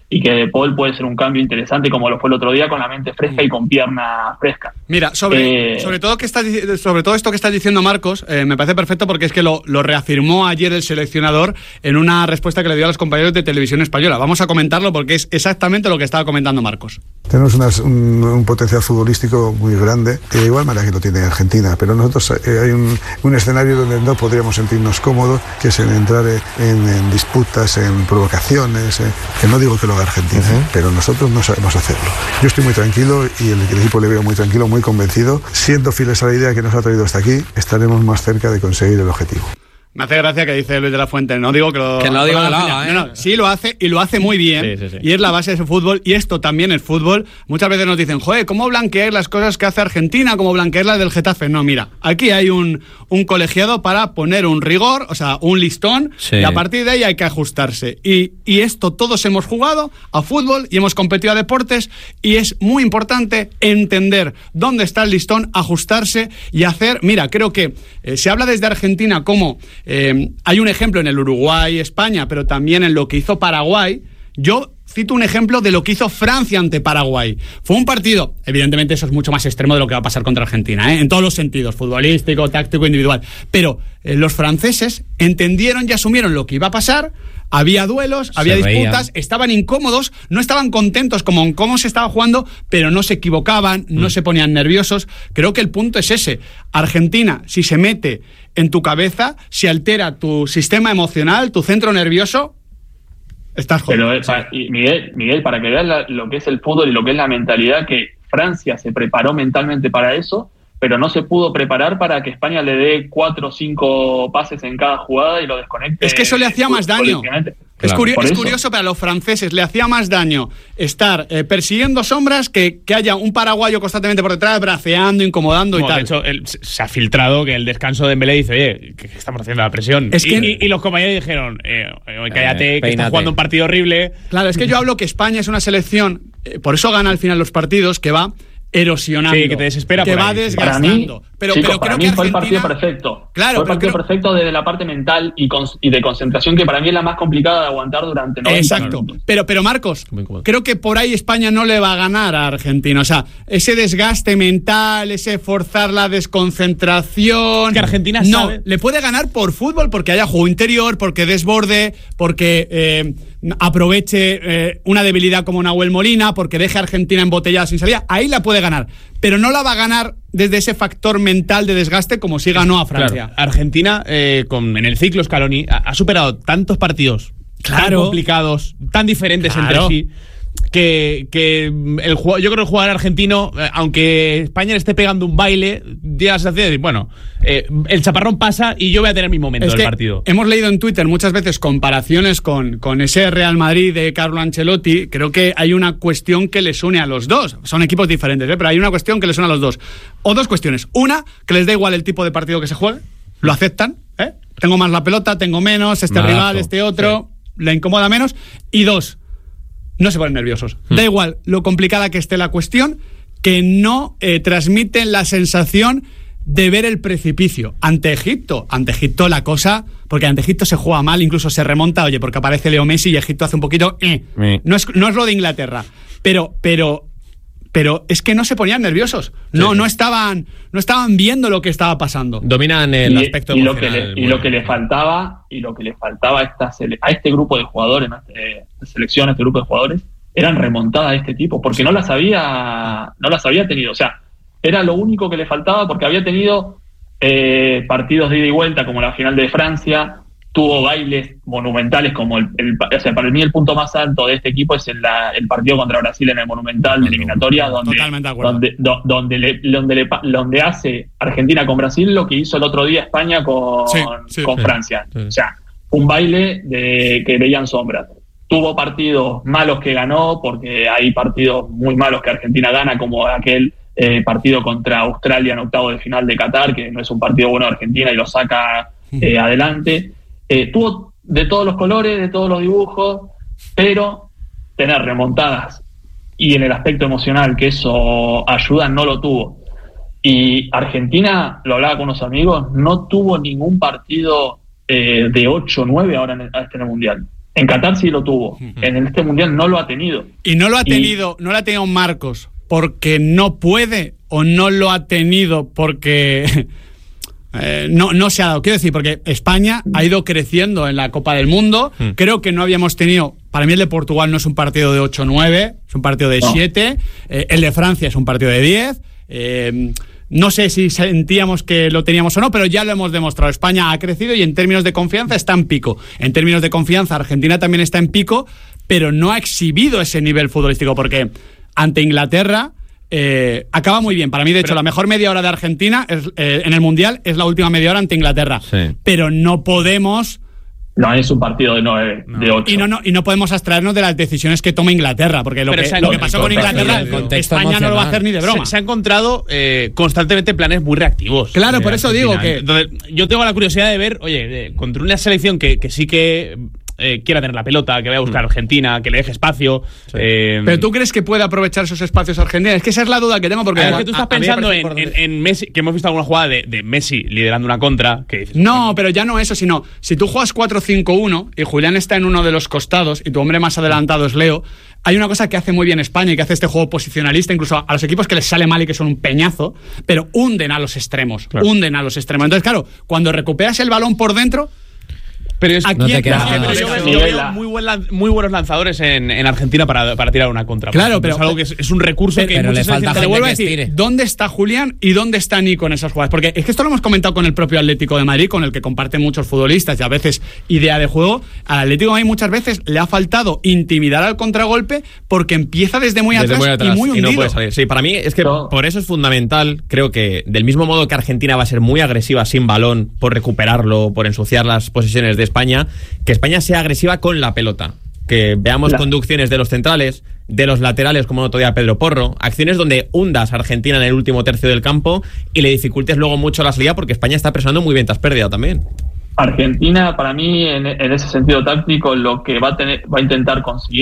y que De Paul puede ser un cambio interesante como lo fue el otro día, con la mente fresca y con pierna fresca. Mira, sobre todo esto que estás diciendo, Marcos, me parece perfecto porque es que lo reafirmó ayer el seleccionador en una respuesta que le dio a los compañeros de Televisión Española. Vamos a comentarlo porque es exactamente lo que estaba comentando Marcos. Tenemos un potencial futbolístico muy grande, de igual manera que lo tiene Argentina, pero nosotros hay un escenario donde no podríamos sentirnos cómodos, que es en entrar en disputas, en provocaciones, que no digo que lo haga Argentina, pero nosotros no sabemos hacerlo. Yo estoy muy tranquilo y el equipo le veo muy tranquilo, muy convencido. Siendo fieles a la idea que nos ha traído hasta aquí, estaremos más cerca de conseguir el objetivo. Me hace gracia que dice Luis de la Fuente. No digo que lo haga, ¿eh? No, sí lo hace y lo hace muy bien. Sí. Y es la base de ese fútbol y esto también es fútbol. Muchas veces nos dicen, joder, ¿cómo blanquear las cosas que hace Argentina? ¿Cómo blanquear las del Getafe? No, mira, aquí hay un colegiado para poner un rigor, o sea, un listón, y a partir de ahí hay que ajustarse. Y esto todos hemos jugado a fútbol y hemos competido a deportes y es muy importante entender dónde está el listón, ajustarse y hacer... Mira, creo que se habla desde Argentina como... hay un ejemplo en el Uruguay, España, pero también en lo que hizo Paraguay. Yo cito un ejemplo de lo que hizo Francia ante Paraguay. Fue un partido, evidentemente eso es mucho más extremo de lo que va a pasar contra Argentina, en todos los sentidos, futbolístico, táctico, individual. Pero los franceses entendieron y asumieron lo que iba a pasar. Había duelos, había disputas, estaban incómodos, no estaban contentos como cómo se estaba jugando, pero no se equivocaban, no se ponían nerviosos. Creo que el punto es ese. Argentina, si se mete en tu cabeza, si altera tu sistema emocional, tu centro nervioso, estás jodido. Pero, Miguel, para que veas lo que es el fútbol y lo que es la mentalidad, que Francia se preparó mentalmente para eso, pero no se pudo preparar para que España le dé 4 o 5 pases en cada jugada y lo desconecte. Es que eso le hacía más daño. Es curioso, pero a los franceses le hacía más daño estar persiguiendo sombras que haya un paraguayo constantemente por detrás, braceando, incomodando y tal. De hecho, se ha filtrado que el descanso de Dembélé dice, oye, que estamos haciendo la presión. Y los compañeros dijeron, cállate, que estás jugando un partido horrible. Claro, es que yo hablo que España es una selección, por eso gana al final los partidos, que va erosionando, que te desespera, que va desgastando. Pero para mí fue el partido perfecto. Claro, fue el partido perfecto desde la parte mental y de concentración, que para mí es la más complicada de aguantar durante 90 minutos. Pero Marcos, creo que por ahí España no le va a ganar a Argentina. O sea, ese desgaste mental, ese forzar la desconcentración. Que Argentina sabe. Le puede ganar por fútbol, porque haya juego interior, porque desborde, porque aproveche una debilidad como Nahuel Molina, porque deje a Argentina embotellada sin salida. Ahí la puede ganar, pero no la va a ganar desde ese factor mental de desgaste como si ganó a Francia. Claro. Argentina, en el ciclo Scaloni, ha superado tantos partidos tan complicados, tan diferentes entre sí, que yo creo que el jugador argentino, aunque España le esté pegando un baile, llega la sensación de decir, bueno, el chaparrón pasa y yo voy a tener mi momento del partido. Hemos leído en Twitter muchas veces comparaciones con ese Real Madrid de Carlo Ancelotti. Creo que hay una cuestión que les une a los dos. Son equipos diferentes, pero hay una cuestión que les une a los dos. O dos cuestiones. Una, que les da igual el tipo de partido que se juegue, lo aceptan, tengo más la pelota, tengo menos, rival, este otro, le incomoda menos. Y dos, no se ponen nerviosos. Da igual lo complicada que esté la cuestión, que no transmiten la sensación de ver el precipicio. Ante Egipto la cosa, porque ante Egipto se juega mal, incluso se remonta, porque aparece Leo Messi y Egipto hace un poquito... No es lo de Inglaterra, pero es que no se ponían nerviosos. No estaban viendo lo que estaba pasando. Dominan el aspecto emocional. Lo que le faltaba a este grupo de jugadores, selección, este grupo de jugadores, eran remontadas de este tipo, porque no las había tenido. O sea, era lo único que le faltaba, porque había tenido partidos de ida y vuelta, como la final de Francia. Tuvo bailes monumentales, como para mí el punto más alto de este equipo es el partido contra Brasil en el Monumental de eliminatoria, donde hace Argentina con Brasil lo que hizo el otro día España con Francia. Sí. O sea, un baile que veían sombras. Tuvo partidos malos que ganó, porque hay partidos muy malos que Argentina gana, como aquel partido contra Australia en octavo de final de Qatar, que no es un partido bueno de Argentina y lo saca adelante. Tuvo de todos los colores, de todos los dibujos, pero tener remontadas y en el aspecto emocional que eso ayuda, no lo tuvo. Y Argentina, lo hablaba con unos amigos, no tuvo ningún partido de 8 o 9 ahora en el Mundial. En Qatar sí lo tuvo. En este Mundial no lo ha tenido. Y no lo ha tenido Marcos porque no puede, o no lo ha tenido porque no se ha dado. Quiero decir, porque España ha ido creciendo en la Copa del Mundo. Creo que no habíamos tenido... Para mí el de Portugal no es un partido de 8-9, es un partido de 7. El de Francia es un partido de 10. No sé si sentíamos que lo teníamos o no, pero ya lo hemos demostrado. España ha crecido y en términos de confianza está en pico. En términos de confianza, Argentina también está en pico, pero no ha exhibido ese nivel futbolístico, porque ante Inglaterra acaba muy bien. Para mí, de hecho, la mejor media hora de Argentina en el Mundial es la última media hora ante Inglaterra. Sí. Pero no podemos... No es un partido de 9, de 8. Y no podemos abstraernos de las decisiones que toma Inglaterra, porque lo que pasó con Inglaterra, España no lo va a hacer ni de broma. Se ha encontrado constantemente planes muy reactivos. Claro, por eso digo que... Entonces, yo tengo la curiosidad de ver, contra una selección que sí que quiera tener la pelota, que vaya a buscar a Argentina, que le deje espacio. Sí. Pero ¿tú crees que puede aprovechar esos espacios Argentina? Es que esa es la duda que tengo, porque... Es que tú estás pensando en Messi, que hemos visto alguna jugada de Messi liderando una contra. Que dices, no, pero ya no eso, sino si tú juegas 4-5-1 y Julián está en uno de los costados y tu hombre más adelantado es Leo, hay una cosa que hace muy bien España y que hace este juego posicionalista, incluso a los equipos que les sale mal y que son un peñazo, pero hunden a los extremos. Claro. Entonces, claro, cuando recuperas el balón por dentro... Pero es, no te queda yo veo muy buenos lanzadores en Argentina para tirar una contra. Claro, pero es algo que es un recurso que le falta. Te vuelvo a decir, ¿dónde está Julián y dónde está Nico en esas jugadas? Porque es que esto lo hemos comentado con el propio Atlético de Madrid, con el que comparten muchos futbolistas y a veces idea de juego. Al Atlético de Madrid muchas veces le ha faltado intimidar al contragolpe porque empieza desde muy atrás y muy hundido. Y no puede salir. Sí, para mí es que por eso es fundamental. Creo que del mismo modo que Argentina va a ser muy agresiva sin balón por recuperarlo, por ensuciar las posesiones de España, que España sea agresiva con la pelota, que veamos conducciones de los centrales, de los laterales, como el otro día Pedro Porro, acciones donde hundas a Argentina en el último tercio del campo y le dificultes luego mucho la salida, porque España está presionando muy bien tras pérdida también. Argentina, para mí, en ese sentido táctico, lo que va a intentar conseguir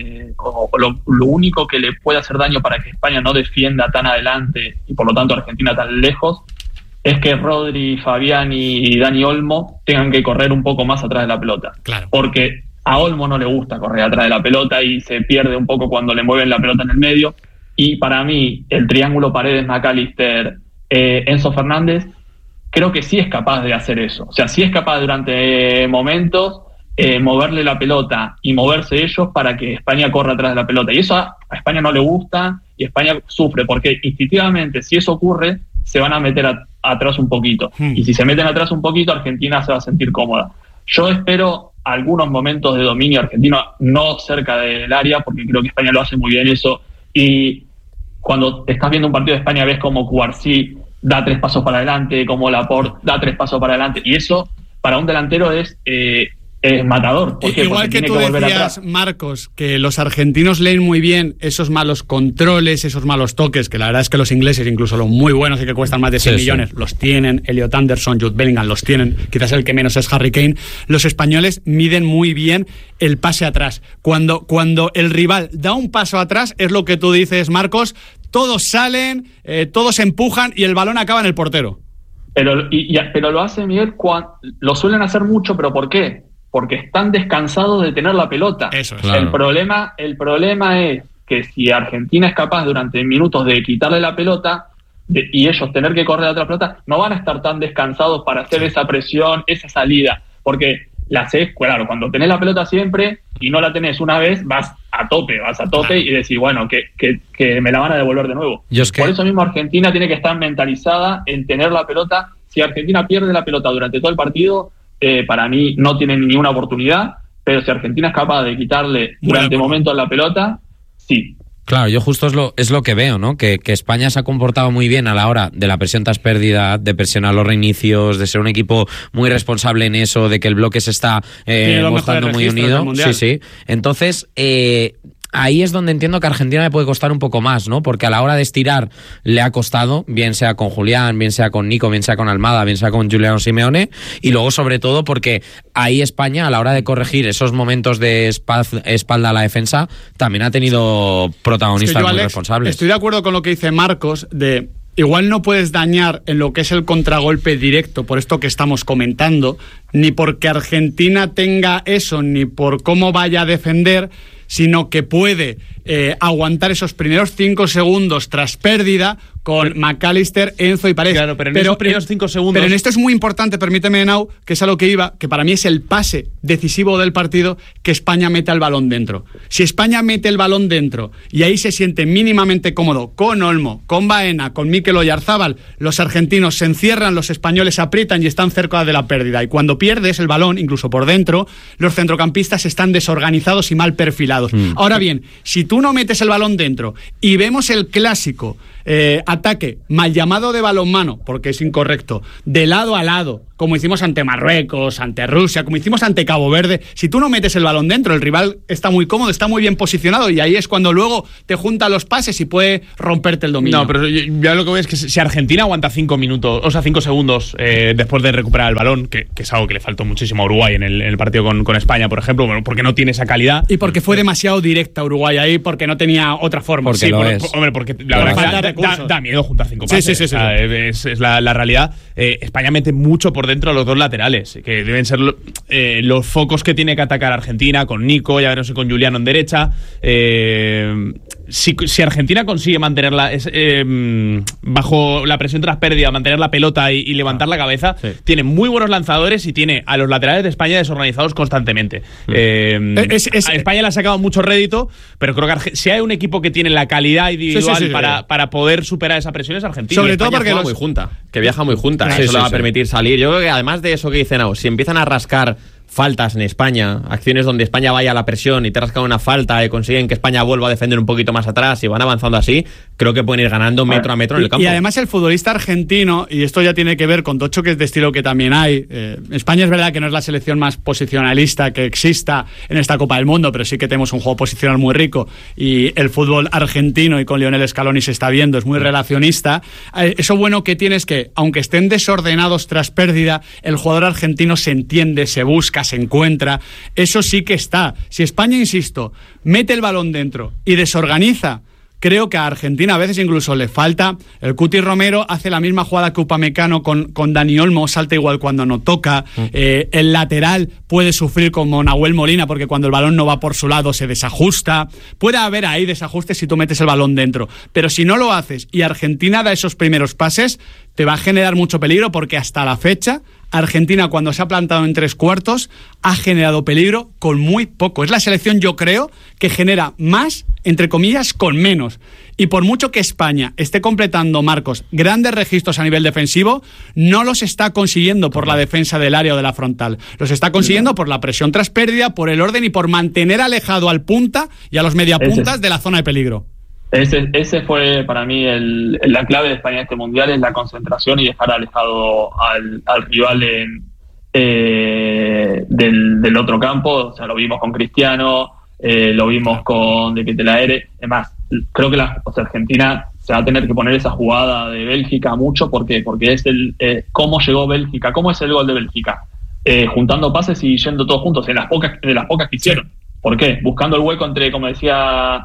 lo único que le puede hacer daño para que España no defienda tan adelante y por lo tanto Argentina tan lejos, es que Rodri, Fabián y Dani Olmo tengan que correr un poco más atrás de la pelota. Claro. Porque a Olmo no le gusta correr atrás de la pelota y se pierde un poco cuando le mueven la pelota en el medio. Y para mí, el triángulo Paredes-McAllister, Enzo Fernández, creo que sí es capaz de hacer eso. O sea, sí es capaz durante momentos moverle la pelota y moverse ellos para que España corra atrás de la pelota. Y eso a España no le gusta y España sufre, porque instintivamente, si eso ocurre, se van a meter atrás un poquito. Y si se meten atrás un poquito, Argentina se va a sentir cómoda. Yo espero algunos momentos de dominio argentino, no cerca del área, porque creo que España lo hace muy bien eso. Y cuando estás viendo un partido de España, ves como Cubarsí da 3 pasos para adelante, como Laporte da 3 pasos para adelante. Y eso, para un delantero, es matador. ¿Por qué? Igual porque que tú decías, Marcos, que los argentinos leen muy bien esos malos controles, esos malos toques, que la verdad es que los ingleses, incluso los muy buenos y que cuestan más de 100 millones, los tienen. Elliot Anderson, Jude Bellingham los tienen. Quizás el que menos es Harry Kane. Los españoles miden muy bien el pase atrás. Cuando el rival da un paso atrás, es lo que tú dices, Marcos, todos salen, todos empujan y el balón acaba en el portero. Pero lo hace Miguel, lo suelen hacer mucho, ¿pero por qué? Porque están descansados de tener la pelota. Eso es. Claro. El problema es que si Argentina es capaz durante minutos de quitarle la pelota y ellos tener que correr atrás de la pelota, no van a estar tan descansados para hacer esa presión, esa salida. Porque la haces, claro, cuando tenés la pelota siempre y no la tenés una vez, vas a tope claro. Y decís, bueno, que me la van a devolver de nuevo. Por eso mismo Argentina tiene que estar mentalizada en tener la pelota. Si Argentina pierde la pelota durante todo el partido, para mí no tiene ninguna oportunidad, pero si Argentina es capaz de quitarle durante momentos la pelota, sí. Claro, yo justo es lo que veo, ¿no? Que España se ha comportado muy bien a la hora de la presión tras pérdida, de presionar los reinicios, de ser un equipo muy responsable en eso, de que el bloque se está mostrando muy unido. Sí. Entonces, ahí es donde entiendo que a Argentina le puede costar un poco más, ¿no? Porque a la hora de estirar le ha costado, bien sea con Julián, bien sea con Nico, bien sea con Almada, bien sea con Giuliano Simeone, y luego sobre todo porque ahí España, a la hora de corregir esos momentos de espalda a la defensa, también ha tenido protagonistas muy responsables. Estoy de acuerdo con lo que dice Marcos, igual no puedes dañar en lo que es el contragolpe directo, por esto que estamos comentando, ni porque Argentina tenga eso, ni por cómo vaya a defender, sino que puede aguantar esos primeros 5 segundos tras pérdida con McAllister, Enzo y Paredes. Claro, pero en esos primeros 5 segundos... Pero en esto es muy importante, permíteme, Nau, que es a lo que iba, que para mí es el pase decisivo del partido, que España meta el balón dentro. Si España mete el balón dentro y ahí se siente mínimamente cómodo con Olmo, con Baena, con Mikel Oyarzábal, los argentinos se encierran, los españoles aprietan y están cerca de la pérdida. Y cuando pierdes el balón, incluso por dentro, los centrocampistas están desorganizados y mal perfilados. Ahora bien, si tú no metes el balón dentro y vemos el clásico ataque mal llamado de balonmano, porque es incorrecto, de lado a lado, como hicimos ante Marruecos, ante Rusia, como hicimos ante Cabo Verde, si tú no metes el balón dentro, el rival está muy cómodo, está muy bien posicionado, y ahí es cuando luego te junta los pases y puede romperte el dominio. No, pero yo lo que veo es que si Argentina aguanta 5 minutos, o sea, 5 segundos después de recuperar el balón, que es algo que le faltó muchísimo a Uruguay en el partido con España, por ejemplo, bueno, porque no tiene esa calidad. Y porque fue demasiado directa Uruguay ahí, porque no tenía otra forma. Porque sí, lo porque la verdad que da miedo juntar 5 pases. Sí. O sea, es la realidad. España mete mucho por dentro a los dos laterales, que deben ser los focos que tiene que atacar Argentina, con Nico, ya veremos si con Juliano en derecha. Si Argentina consigue mantenerla bajo la presión tras pérdida, mantener la pelota y levantar la cabeza, tiene muy buenos lanzadores y tiene a los laterales de España desorganizados constantemente. A España le ha sacado mucho rédito, pero creo que si hay un equipo que tiene la calidad individual para poder superar esa presión es Argentina. Sobre todo porque muy junta, que viaja muy junta, eso le va a permitir salir. Yo creo que además de eso que dicen, si empiezan a rascar faltas en España, acciones donde España vaya a la presión y te rascan una falta y consiguen que España vuelva a defender un poquito más atrás y van avanzando así, creo que pueden ir ganando metro a metro en el campo. Y además el futbolista argentino, y esto ya tiene que ver con dos choques de estilo que también hay, España es verdad que no es la selección más posicionalista que exista en esta Copa del Mundo, pero sí que tenemos un juego posicional muy rico, y el fútbol argentino, y con Lionel Scaloni se está viendo, es muy relacionista. Eso bueno que tiene es que, aunque estén desordenados tras pérdida, el jugador argentino se entiende, se busca, se encuentra. Eso sí que está. Si España, insisto, mete el balón dentro y desorganiza, creo que a Argentina a veces incluso le falta. El Cuti Romero hace la misma jugada que Upamecano con Dani Olmo, salta igual cuando no toca. El lateral puede sufrir como Nahuel Molina, porque cuando el balón no va por su lado se desajusta. Puede haber ahí desajustes si tú metes el balón dentro, pero si no lo haces y Argentina da esos primeros pases, te va a generar mucho peligro, porque hasta la fecha Argentina, cuando se ha plantado en 3/4, ha generado peligro con muy poco. Es la selección, yo creo, que genera más, entre comillas, con menos. Y por mucho que España esté completando, Marcos, grandes registros a nivel defensivo, no los está consiguiendo por la defensa del área o de la frontal. Los está consiguiendo por la presión tras pérdida, por el orden y por mantener alejado al punta y a los mediapuntas de la zona de peligro. Ese fue para mí la clave de España en este mundial, es la concentración y dejar alejado al rival del otro campo. O sea, lo vimos con Cristiano, lo vimos con De Ketelaere. Además, creo que Argentina se va a tener que poner esa jugada de Bélgica mucho, porque es cómo llegó Bélgica, cómo es el gol de Bélgica, juntando pases y yendo todos juntos, de las pocas que hicieron. ¿Por qué? Buscando el hueco entre, como decía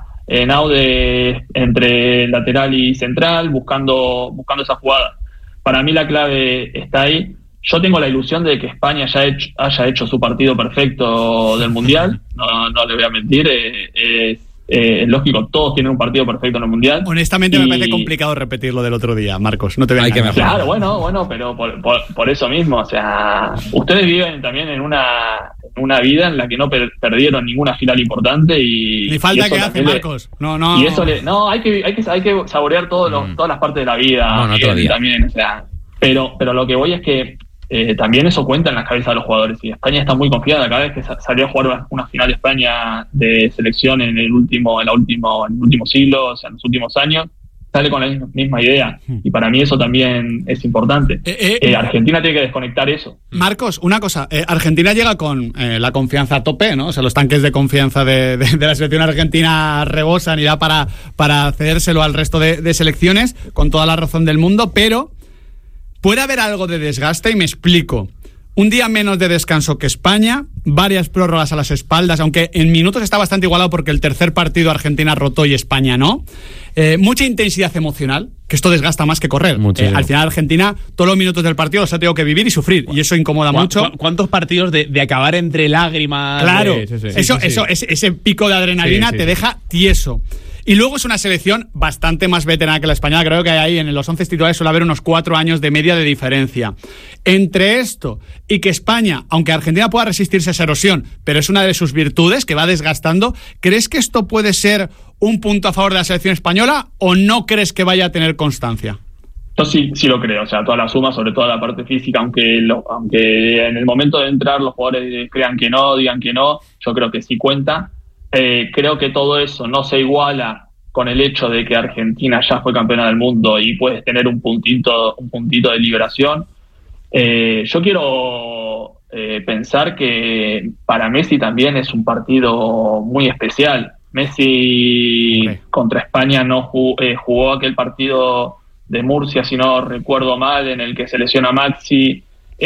entre lateral y central, buscando esa jugada. Para mí la clave está ahí. Yo tengo la ilusión de que España haya hecho su partido perfecto del Mundial. No le voy a mentir. Es lógico, todos tienen un partido perfecto en el Mundial. Honestamente me parece complicado repetir lo del otro día, Marcos. No te voy a engañar. Claro, bueno, pero por eso mismo. O sea, ustedes viven también en una vida en la que no perdieron ninguna final importante y ni falta que hace, Marcos. No. Y eso hay que saborear todas las partes de la vida. También, o sea, pero lo que voy es que también eso cuenta en las cabezas de los jugadores, y España está muy confiada. Cada vez que salió a jugar una final de España de selección en el último siglo, o sea, en los últimos años, sale con la misma idea, y para mí eso también es importante. Argentina tiene que desconectar eso. Marcos, una cosa, Argentina llega con la confianza a tope, ¿no? O sea, los tanques de confianza de la selección argentina rebosan y da para cedérselo al resto de selecciones, con toda la razón del mundo, pero puede haber algo de desgaste, y me explico. un día menos de descanso que España, varias prórrogas a las espaldas, aunque en minutos está bastante igualado porque el tercer partido Argentina rotó y España no. Mucha intensidad emocional, que esto desgasta más que correr. Al final Argentina, todos los minutos del partido los ha tenido que vivir y sufrir, y eso incomoda mucho. ¿Cuántos partidos de acabar entre lágrimas? Claro, ese pico de adrenalina te deja tieso. Y luego es una selección bastante más veterana que la española. Creo que ahí en los 11 titulares suele haber unos 4 años de media de diferencia. Entre esto y que España, aunque Argentina pueda resistirse a esa erosión, pero es una de sus virtudes que va desgastando, ¿crees que esto puede ser un punto a favor de la selección española o no crees que vaya a tener constancia? Yo sí lo creo, o sea, toda la suma, sobre todo la parte física, aunque en el momento de entrar los jugadores crean que no, digan que no, yo creo que sí cuenta. Creo que todo eso no se iguala con el hecho de que Argentina ya fue campeona del mundo y puedes tener un puntito de liberación. Yo quiero pensar que para Messi también es un partido muy especial. Messi contra España no jugó aquel partido de Murcia, si no recuerdo mal, en el que se lesiona Maxi.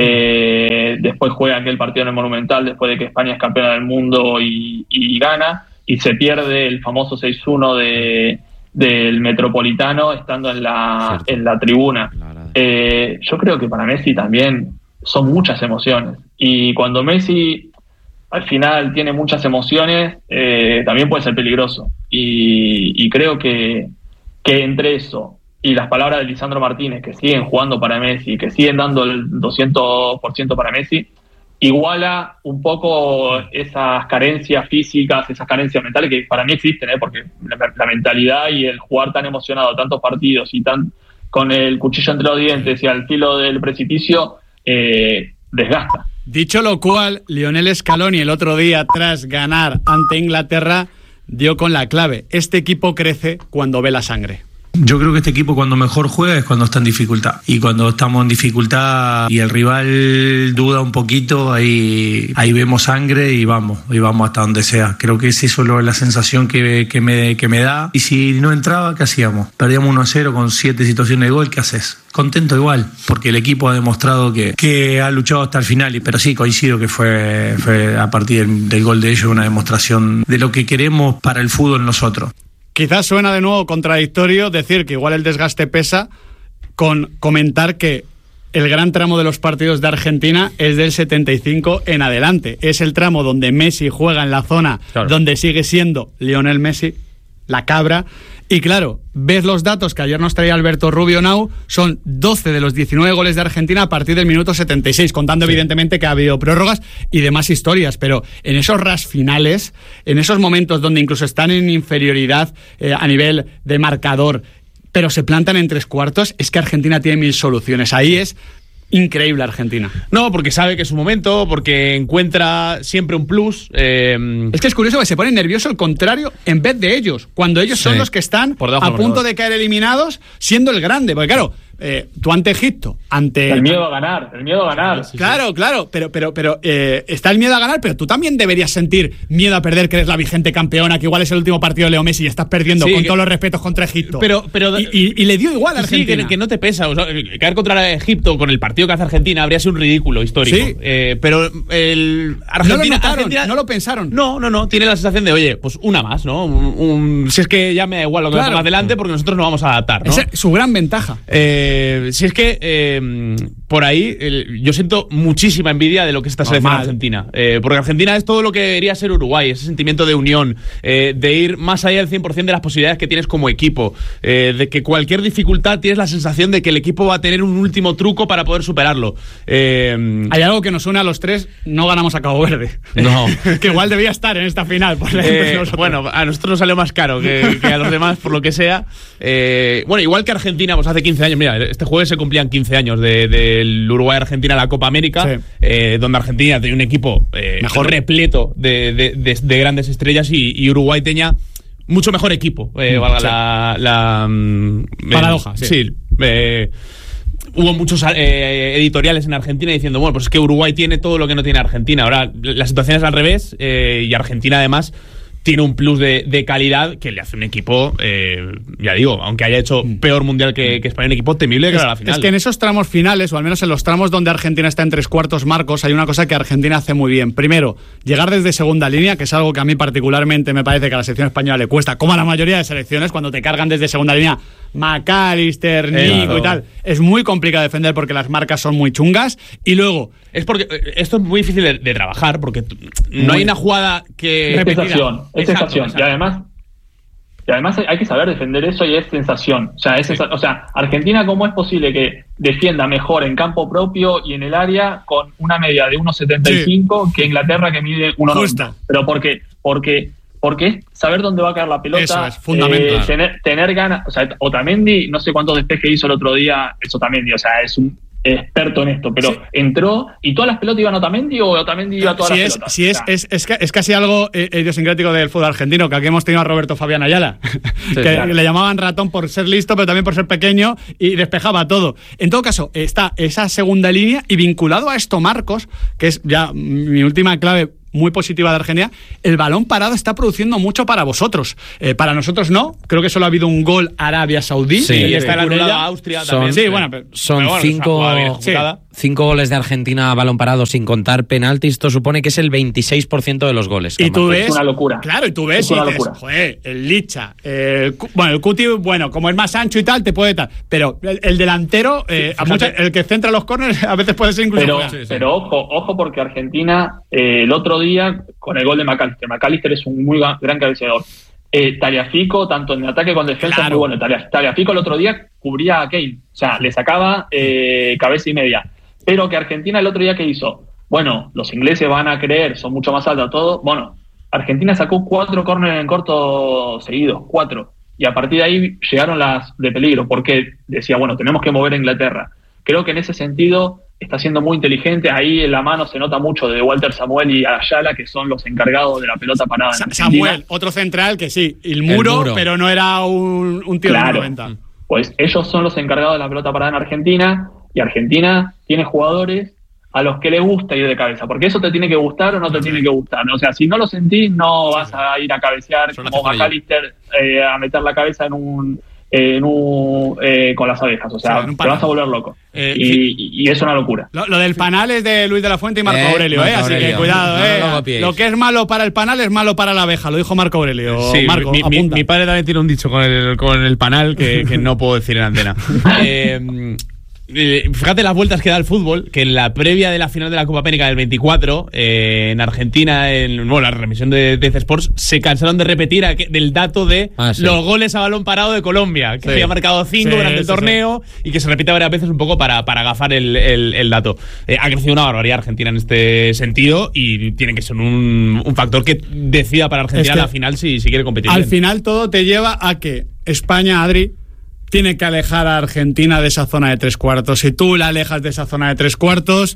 Después juega aquel partido en el Monumental después de que España es campeona del mundo y gana, y se pierde el famoso 6-1 del Metropolitano estando en la tribuna. Yo creo que para Messi también son muchas emociones, y cuando Messi al final tiene muchas emociones también puede ser peligroso, y creo que entre eso y las palabras de Lisandro Martínez, que siguen jugando para Messi, que siguen dando el 200% para Messi, iguala un poco esas carencias físicas, esas carencias mentales que para mí existen, porque la mentalidad y el jugar tan emocionado tantos partidos y tan con el cuchillo entre los dientes y al filo del precipicio desgasta. Dicho lo cual, Lionel Scaloni el otro día, tras ganar ante Inglaterra, dio con la clave: este equipo crece cuando ve la sangre. Yo creo que este equipo cuando mejor juega es cuando está en dificultad, y cuando estamos en dificultad y el rival duda un poquito, ahí vemos sangre y vamos hasta donde sea. Creo que es eso la sensación que me da. Y si no entraba, ¿qué hacíamos? Perdíamos 1-0 con 7 situaciones de gol. ¿Qué haces? Contento igual, porque el equipo ha demostrado que ha luchado hasta el final. Pero sí, coincido que fue a partir del gol de ellos una demostración de lo que queremos para el fútbol nosotros. Quizás suena de nuevo contradictorio decir que igual el desgaste pesa, con comentar que el gran tramo de los partidos de Argentina es del 75 en adelante. Es el tramo donde Messi juega en la zona donde sigue siendo Lionel Messi, la cabra. Y claro, ves los datos que ayer nos traía Alberto Rubio Now, son 12 de los 19 goles de Argentina a partir del minuto 76, contando evidentemente que ha habido prórrogas y demás historias, pero en esos ras finales, en esos momentos donde incluso están en inferioridad a nivel de marcador, pero se plantan en 3/4, es que Argentina tiene 1000 soluciones. Ahí es increíble Argentina. No, porque sabe que es su momento, porque encuentra siempre un plus. Es que es curioso que se pone nervioso el contrario en vez de ellos, cuando ellos son los que están a punto de caer eliminados, siendo el grande. Porque claro, tú ante Egipto, ante... El miedo a ganar. Claro, pero está el miedo a ganar, pero tú también deberías sentir miedo a perder, que eres la vigente campeona, que igual es el último partido de Leo Messi y estás perdiendo con todos los respetos contra Egipto. Pero y le dio igual a Argentina. Sí, que no te pesa. O sea, caer contra Egipto con el partido que hace Argentina habría sido un ridículo histórico. Sí. Pero Argentina... No lo pensaron. No. Tiene la sensación de, oye, pues una más, ¿no? Si es que ya me da igual lo que pasa más adelante, porque nosotros nos vamos a adaptar, ¿no? Esa es su gran ventaja. Si es que por ahí yo siento muchísima envidia de lo que es esta selección argentina, porque Argentina es todo lo que debería ser Uruguay, ese sentimiento de unión, de ir más allá del 100% de las posibilidades que tienes como equipo, de que cualquier dificultad tienes la sensación de que el equipo va a tener un último truco para poder superarlo. Hay algo que nos une a los tres: no ganamos a Cabo Verde. No. Que igual debía estar en esta final. Bueno, a nosotros nos salió más caro que a los demás, por lo que sea. Bueno, igual que Argentina, pues hace 15 años, mira, este jueves se cumplían 15 años del Uruguay-Argentina en la Copa América, donde Argentina tenía un equipo mejor repleto de grandes estrellas y Uruguay tenía mucho mejor equipo, valga la paradoja. Sí. Hubo muchos editoriales en Argentina diciendo, bueno, pues es que Uruguay tiene todo lo que no tiene Argentina. Ahora la situación es al revés, y Argentina además tiene un plus de calidad que le hace un equipo, ya digo, aunque haya hecho peor mundial que España, un equipo temible de cara a la final. Es que en esos tramos finales, o al menos en los tramos donde Argentina está en 3/4, Marcos, hay una cosa que Argentina hace muy bien. Primero, llegar desde segunda línea, que es algo que a mí particularmente me parece que a la selección española le cuesta, como a la mayoría de selecciones, cuando te cargan desde segunda línea, McAllister, Nico y tal, es muy complicado defender porque las marcas son muy chungas. Y luego, es porque esto es muy difícil de trabajar, porque no hay una jugada que... Es sensación. Y además hay que saber defender eso, y es sensación. O sea, Argentina, ¿cómo es posible que defienda mejor en campo propio y en el área con una media de 1.75 que Inglaterra, que mide 1.90? Pero porque es saber dónde va a caer la pelota. Eso es fundamental. Tener ganas. O sea, Otamendi, no sé cuántos despejes hizo el otro día, es Otamendi, o sea, es un experto en esto, pero entró y todas las pelotas iban a Otamendi, o Otamendi iba a todas las pelotas. Sí, es casi algo idiosincrático del fútbol argentino, que aquí hemos tenido a Roberto Fabián Ayala, le llamaban ratón por ser listo, pero también por ser pequeño, y despejaba todo. En todo caso, está esa segunda línea, y vinculado a esto, Marcos, que es ya mi última clave muy positiva de Argentina, el balón parado está produciendo mucho para vosotros. Para nosotros no, creo que solo ha habido un gol Arabia Saudí, y está el anulado a Austria también. Son 5 goles de Argentina a balón parado sin contar penaltis. Esto supone que es el 26% de los goles. Y tú ves, es una locura. Claro, y tú ves y dices, joder, el Licha, el Cuti, como es más ancho y tal, te puede tal, pero el delantero, el que centra los córneres, a veces puede ser incluso. Pero ojo, porque Argentina, el otro día, con el gol de McAllister es un muy gran cabeceador. Tagliafico, tanto en ataque como en defensa, es muy bueno. Tagliafico el otro día cubría a Kane, o sea, le sacaba cabeza y media. Pero que Argentina el otro día, ¿qué hizo? Bueno, los ingleses van a creer, son mucho más altos todo. Bueno, Argentina sacó 4 córneres en corto seguidos, 4. Y a partir de ahí llegaron las de peligro, porque decía, bueno, tenemos que mover a Inglaterra. Creo que en ese sentido está siendo muy inteligente. Ahí en la mano se nota mucho de Walter Samuel y Ayala, que son los encargados de la pelota parada. Samuel, otro central que sí, el muro, pero no era un tío de 90. Pues ellos son los encargados de la pelota parada en Argentina, y Argentina tiene jugadores a los que le gusta ir de cabeza, porque eso te tiene que gustar o no te tiene que gustar, ¿no? O sea, si no lo sentís, no vas a ir a cabecear como McAllister, a meter la cabeza con las abejas, o sea, te vas a volver loco. Y es una locura. Lo del panal es de Luis de la Fuente y Marco Aurelio, así que cuidado, lo que es malo para el panal es malo para la abeja, lo dijo Marco Aurelio. Sí, Marco, mi padre también tiene un dicho con el panal que no puedo decir en antena. Fíjate las vueltas que da el fútbol, que en la previa de la final de la Copa América del 24, en Argentina, la remisión de C-Sports, se cansaron de repetir del dato de los goles a balón parado de Colombia, que había marcado 5 durante el torneo, y que se repite varias veces un poco para agafar el dato. Ha crecido una barbaridad Argentina en este sentido, y tiene que ser un factor que decida para Argentina la final si quiere competir. Al final todo te lleva a que España, Adri, tiene que alejar a Argentina de esa zona de 3/4. Si tú la alejas de esa zona de 3/4,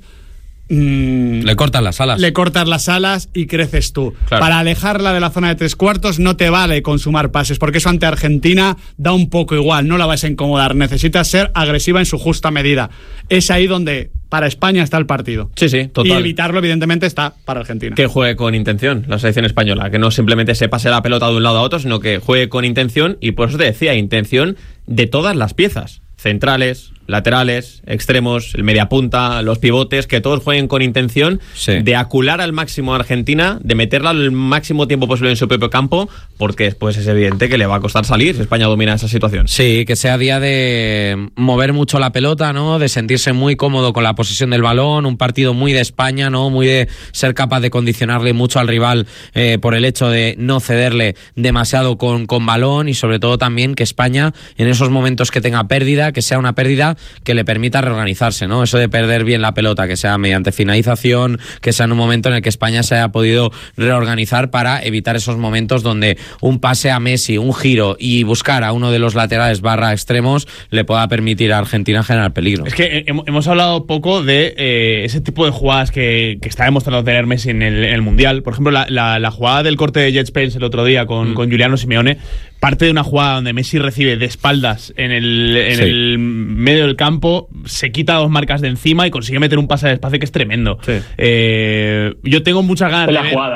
le cortan las alas. Le cortas las alas y creces tú. Claro. Para alejarla de la zona de 3/4 no te vale con sumar pases, porque eso ante Argentina da un poco igual, no la vas a incomodar. Necesitas ser agresiva en su justa medida. Es ahí donde para España está el partido. Sí, total. Y evitarlo, evidentemente, está para Argentina. Que juegue con intención la selección española, que no simplemente se pase la pelota de un lado a otro, sino que juegue con intención, y por eso te decía, intención de todas las piezas, centrales, laterales, extremos, el mediapunta, los pivotes, que todos jueguen con intención de acular al máximo a Argentina, de meterla el máximo tiempo posible en su propio campo, porque después es evidente que le va a costar salir si España domina esa situación. Sí, que sea día de mover mucho la pelota, ¿no? De sentirse muy cómodo con la posesión del balón, un partido muy de España, ¿no? Muy de ser capaz de condicionarle mucho al rival por el hecho de no cederle demasiado con balón, y sobre todo también que España, en esos momentos que tenga pérdida, que sea una pérdida que le permita reorganizarse, ¿no? Eso de perder bien la pelota, que sea mediante finalización, que sea en un momento en el que España se haya podido reorganizar para evitar esos momentos donde un pase a Messi, un giro y buscar a uno de los laterales / extremos le pueda permitir a Argentina generar peligro. Es que hemos hablado poco de ese tipo de jugadas que está demostrando tener Messi en el Mundial. Por ejemplo, la jugada del corte de Jet Spence el otro día con Giuliano Simeone parte de una jugada donde Messi recibe de espaldas en el medio del campo, se quita 2 marcas de encima y consigue meter un pase de espacio que es tremendo. Yo tengo muchas ganas de la jugada.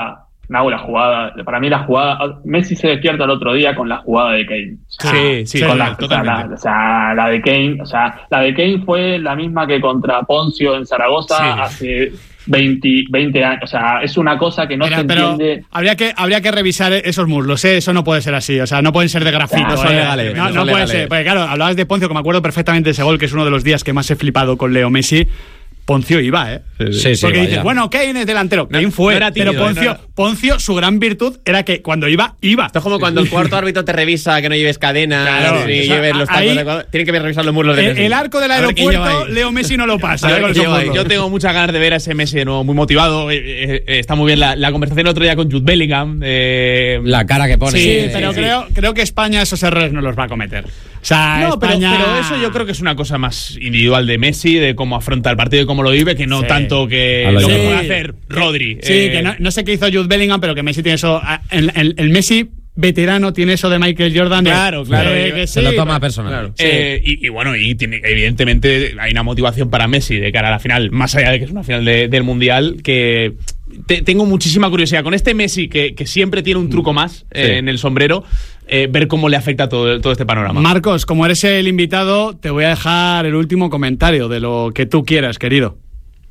Nau, la jugada, para mí la jugada, Messi se despierta el otro día con la jugada de Kane. Sí, con totalmente. la de Kane, la de Kane fue la misma que contra Poncio en Zaragoza hace 20 años. O sea, es una cosa que no se entiende. Habría que revisar esos muslos, eso no puede ser así. O sea, no pueden ser de grafito. No son legales. No puede ser. Porque claro, hablabas de Poncio, que me acuerdo perfectamente de ese gol, que es uno de los días que más he flipado con Leo Messi. Poncio iba, Sí, porque dices, bueno, Kane es delantero. Kane fue, no era tímido, pero Poncio, su gran virtud era que cuando iba. Esto es como cuando el cuarto árbitro te revisa que no lleves cadena, claro, lleves los tacos. Tienen que revisar los muslos de Messi. El arco del aeropuerto, Leo Messi no lo pasa. Yo tengo muchas ganas de ver a ese Messi de nuevo, muy motivado. Está muy bien la conversación el otro día con Jude Bellingham. La cara que pone. Sí, pero creo que España esos errores no los va a cometer. O sea, España... pero eso yo creo que es una cosa más individual de Messi, de cómo afronta el partido y cómo lo vive, que no tanto que lo que puede hacer Rodri. Sí, que no sé qué hizo Jude Bellingham, pero que Messi tiene eso. El Messi veterano tiene eso de Michael Jordan. Claro. Que se lo toma personal. Claro. Y bueno, tiene, evidentemente hay una motivación para Messi de cara a la final, más allá de que es una final del Mundial, que tengo muchísima curiosidad. Con este Messi, que siempre tiene un truco más en el sombrero, ver cómo le afecta todo este panorama. Marcos, como eres el invitado, te voy a dejar el último comentario de lo que tú quieras, querido.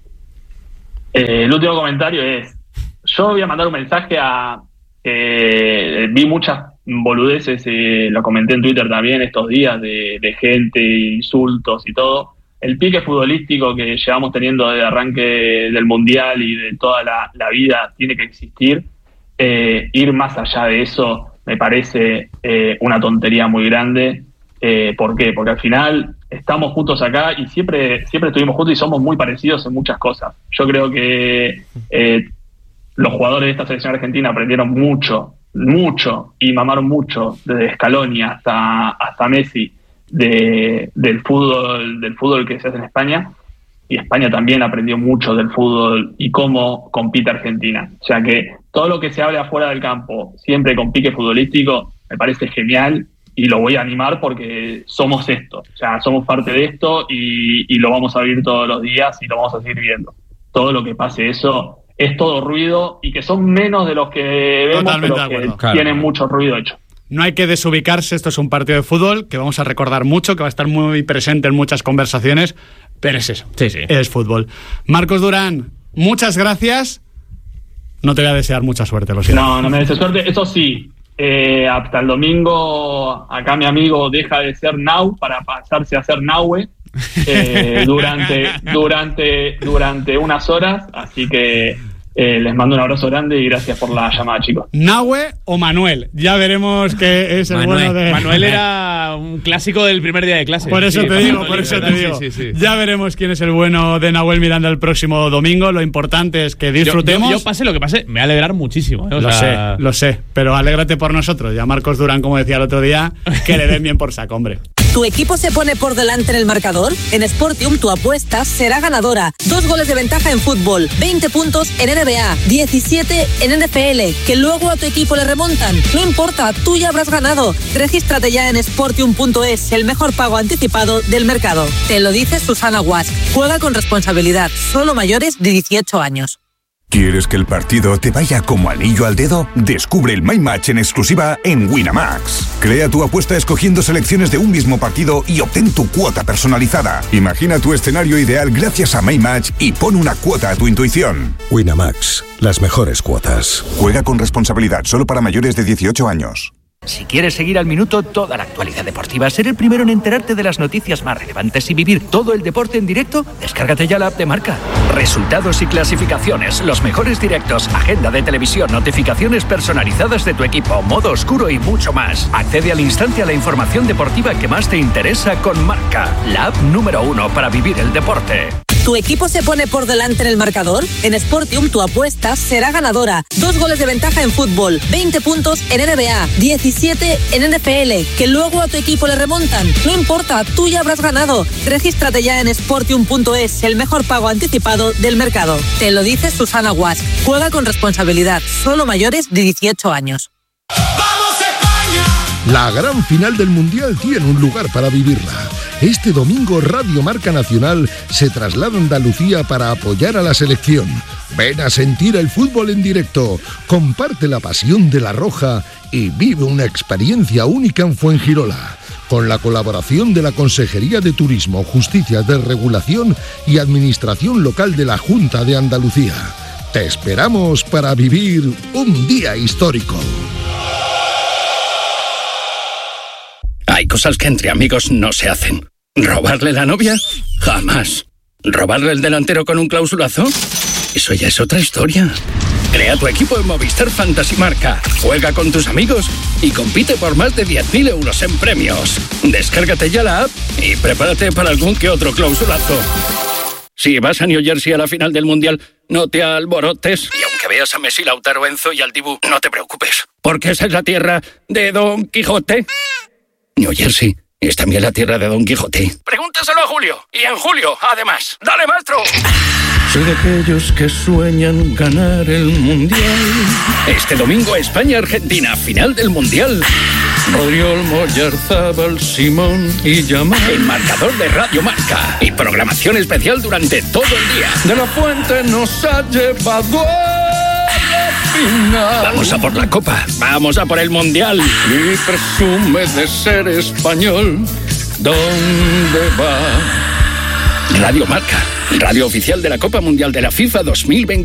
El último comentario es, yo voy a mandar un mensaje vi muchas boludeces, lo comenté en Twitter también estos días, de gente, insultos y todo. El pique futbolístico que llevamos teniendo desde arranque del Mundial y de toda la vida tiene que existir. Ir más allá de eso me parece una tontería muy grande. ¿Por qué? Porque al final estamos juntos acá y siempre estuvimos juntos y somos muy parecidos en muchas cosas. Yo creo que los jugadores de esta selección argentina aprendieron mucho y mamaron mucho, desde Scaloni hasta Messi, del fútbol que se hace en España, y España también aprendió mucho del fútbol y cómo compite Argentina. O sea que todo lo que se hable afuera del campo, siempre con pique futbolístico, me parece genial y lo voy a animar porque somos esto. O sea, somos parte de esto y lo vamos a vivir todos los días y lo vamos a seguir viendo. Todo lo que pase eso es todo ruido y que son menos de los que vemos, totalmente, pero que tienen mucho ruido hecho. No hay que desubicarse, esto es un partido de fútbol que vamos a recordar mucho, que va a estar muy presente en muchas conversaciones, pero es eso, es fútbol. Marcos Durán, muchas gracias. No te voy a desear mucha suerte, lo siento. No me deseo suerte, eso sí, hasta el domingo acá mi amigo deja de ser Nau para pasarse a ser Nahue durante unas horas, así que les mando un abrazo grande y gracias por la llamada, chicos. ¿Nahue o Manuel? Ya veremos qué es el bueno de... Manuel era un clásico del primer día de clase. Por eso te digo. Sí. Ya veremos quién es el bueno de Nahuel Miranda el próximo domingo. Lo importante es que disfrutemos. Yo pase lo que pase, me voy a alegrar muchísimo. Lo sé, pero alégrate por nosotros. Ya Marcos Durán, como decía el otro día, que le den bien por saco, hombre. ¿Tu equipo se pone por delante en el marcador? En Sportium tu apuesta será ganadora. 2 goles de ventaja en fútbol, 20 puntos en NBA, 17 en NFL, que luego a tu equipo le remontan. No importa, tú ya habrás ganado. Regístrate ya en Sportium.es, el mejor pago anticipado del mercado. Te lo dice Susana Guas. Juega con responsabilidad, solo mayores de 18 años. ¿Quieres que el partido te vaya como anillo al dedo? Descubre el My Match en exclusiva en Winamax. Crea tu apuesta escogiendo selecciones de un mismo partido y obtén tu cuota personalizada. Imagina tu escenario ideal gracias a My Match y pon una cuota a tu intuición. Winamax, las mejores cuotas. Juega con responsabilidad, solo para mayores de 18 años. Si quieres seguir al minuto toda la actualidad deportiva, ser el primero en enterarte de las noticias más relevantes y vivir todo el deporte en directo, descárgate ya la app de Marca. Resultados y clasificaciones, los mejores directos, agenda de televisión, notificaciones personalizadas de tu equipo, modo oscuro y mucho más. Accede al instante a la información deportiva que más te interesa con Marca, la app número 1 para vivir el deporte. ¿Tu equipo se pone por delante en el marcador? En Sportium tu apuesta será ganadora. 2 goles de ventaja en fútbol, 20 puntos en NBA, 17 en NFL, que luego a tu equipo le remontan. No importa, tú ya habrás ganado. Regístrate ya en Sportium.es, el mejor pago anticipado del mercado. Te lo dice Susana Guas. Juega con responsabilidad, solo mayores de 18 años. La gran final del Mundial tiene un lugar para vivirla. Este domingo Radio Marca Nacional se traslada a Andalucía para apoyar a la selección. Ven a sentir el fútbol en directo, comparte la pasión de la Roja y vive una experiencia única en Fuengirola. Con la colaboración de la Consejería de Turismo, Justicia, Desregulación y Administración Local de la Junta de Andalucía. Te esperamos para vivir un día histórico. Hay cosas que entre amigos no se hacen. ¿Robarle la novia? Jamás. ¿Robarle el delantero con un clausulazo? Eso ya es otra historia. Crea tu equipo en Movistar Fantasy Marca. Juega con tus amigos y compite por más de 10.000 euros en premios. Descárgate ya la app y prepárate para algún que otro clausulazo. Si vas a New Jersey a la final del Mundial, no te alborotes. Y aunque veas a Messi, Lautaro, Enzo y al Dibu, no te preocupes. Porque esa es la tierra de Don Quijote. New Jersey es también la tierra de Don Quijote. Pregúntaselo a Julio. Y en julio, además. ¡Dale, maestro! Soy de aquellos que sueñan ganar el Mundial. Este domingo, España-Argentina, final del Mundial. Rodrigo Olmo, Yarzábal, Simón y Yamal. El marcador de Radio Marca. Y programación especial durante todo el día. De la Fuente nos ha llevado a la final. Vamos a por la Copa. Vamos a por el Mundial. Y presume de ser español. ¿Dónde va? Radio Marca, radio oficial de la Copa Mundial de la FIFA 2020.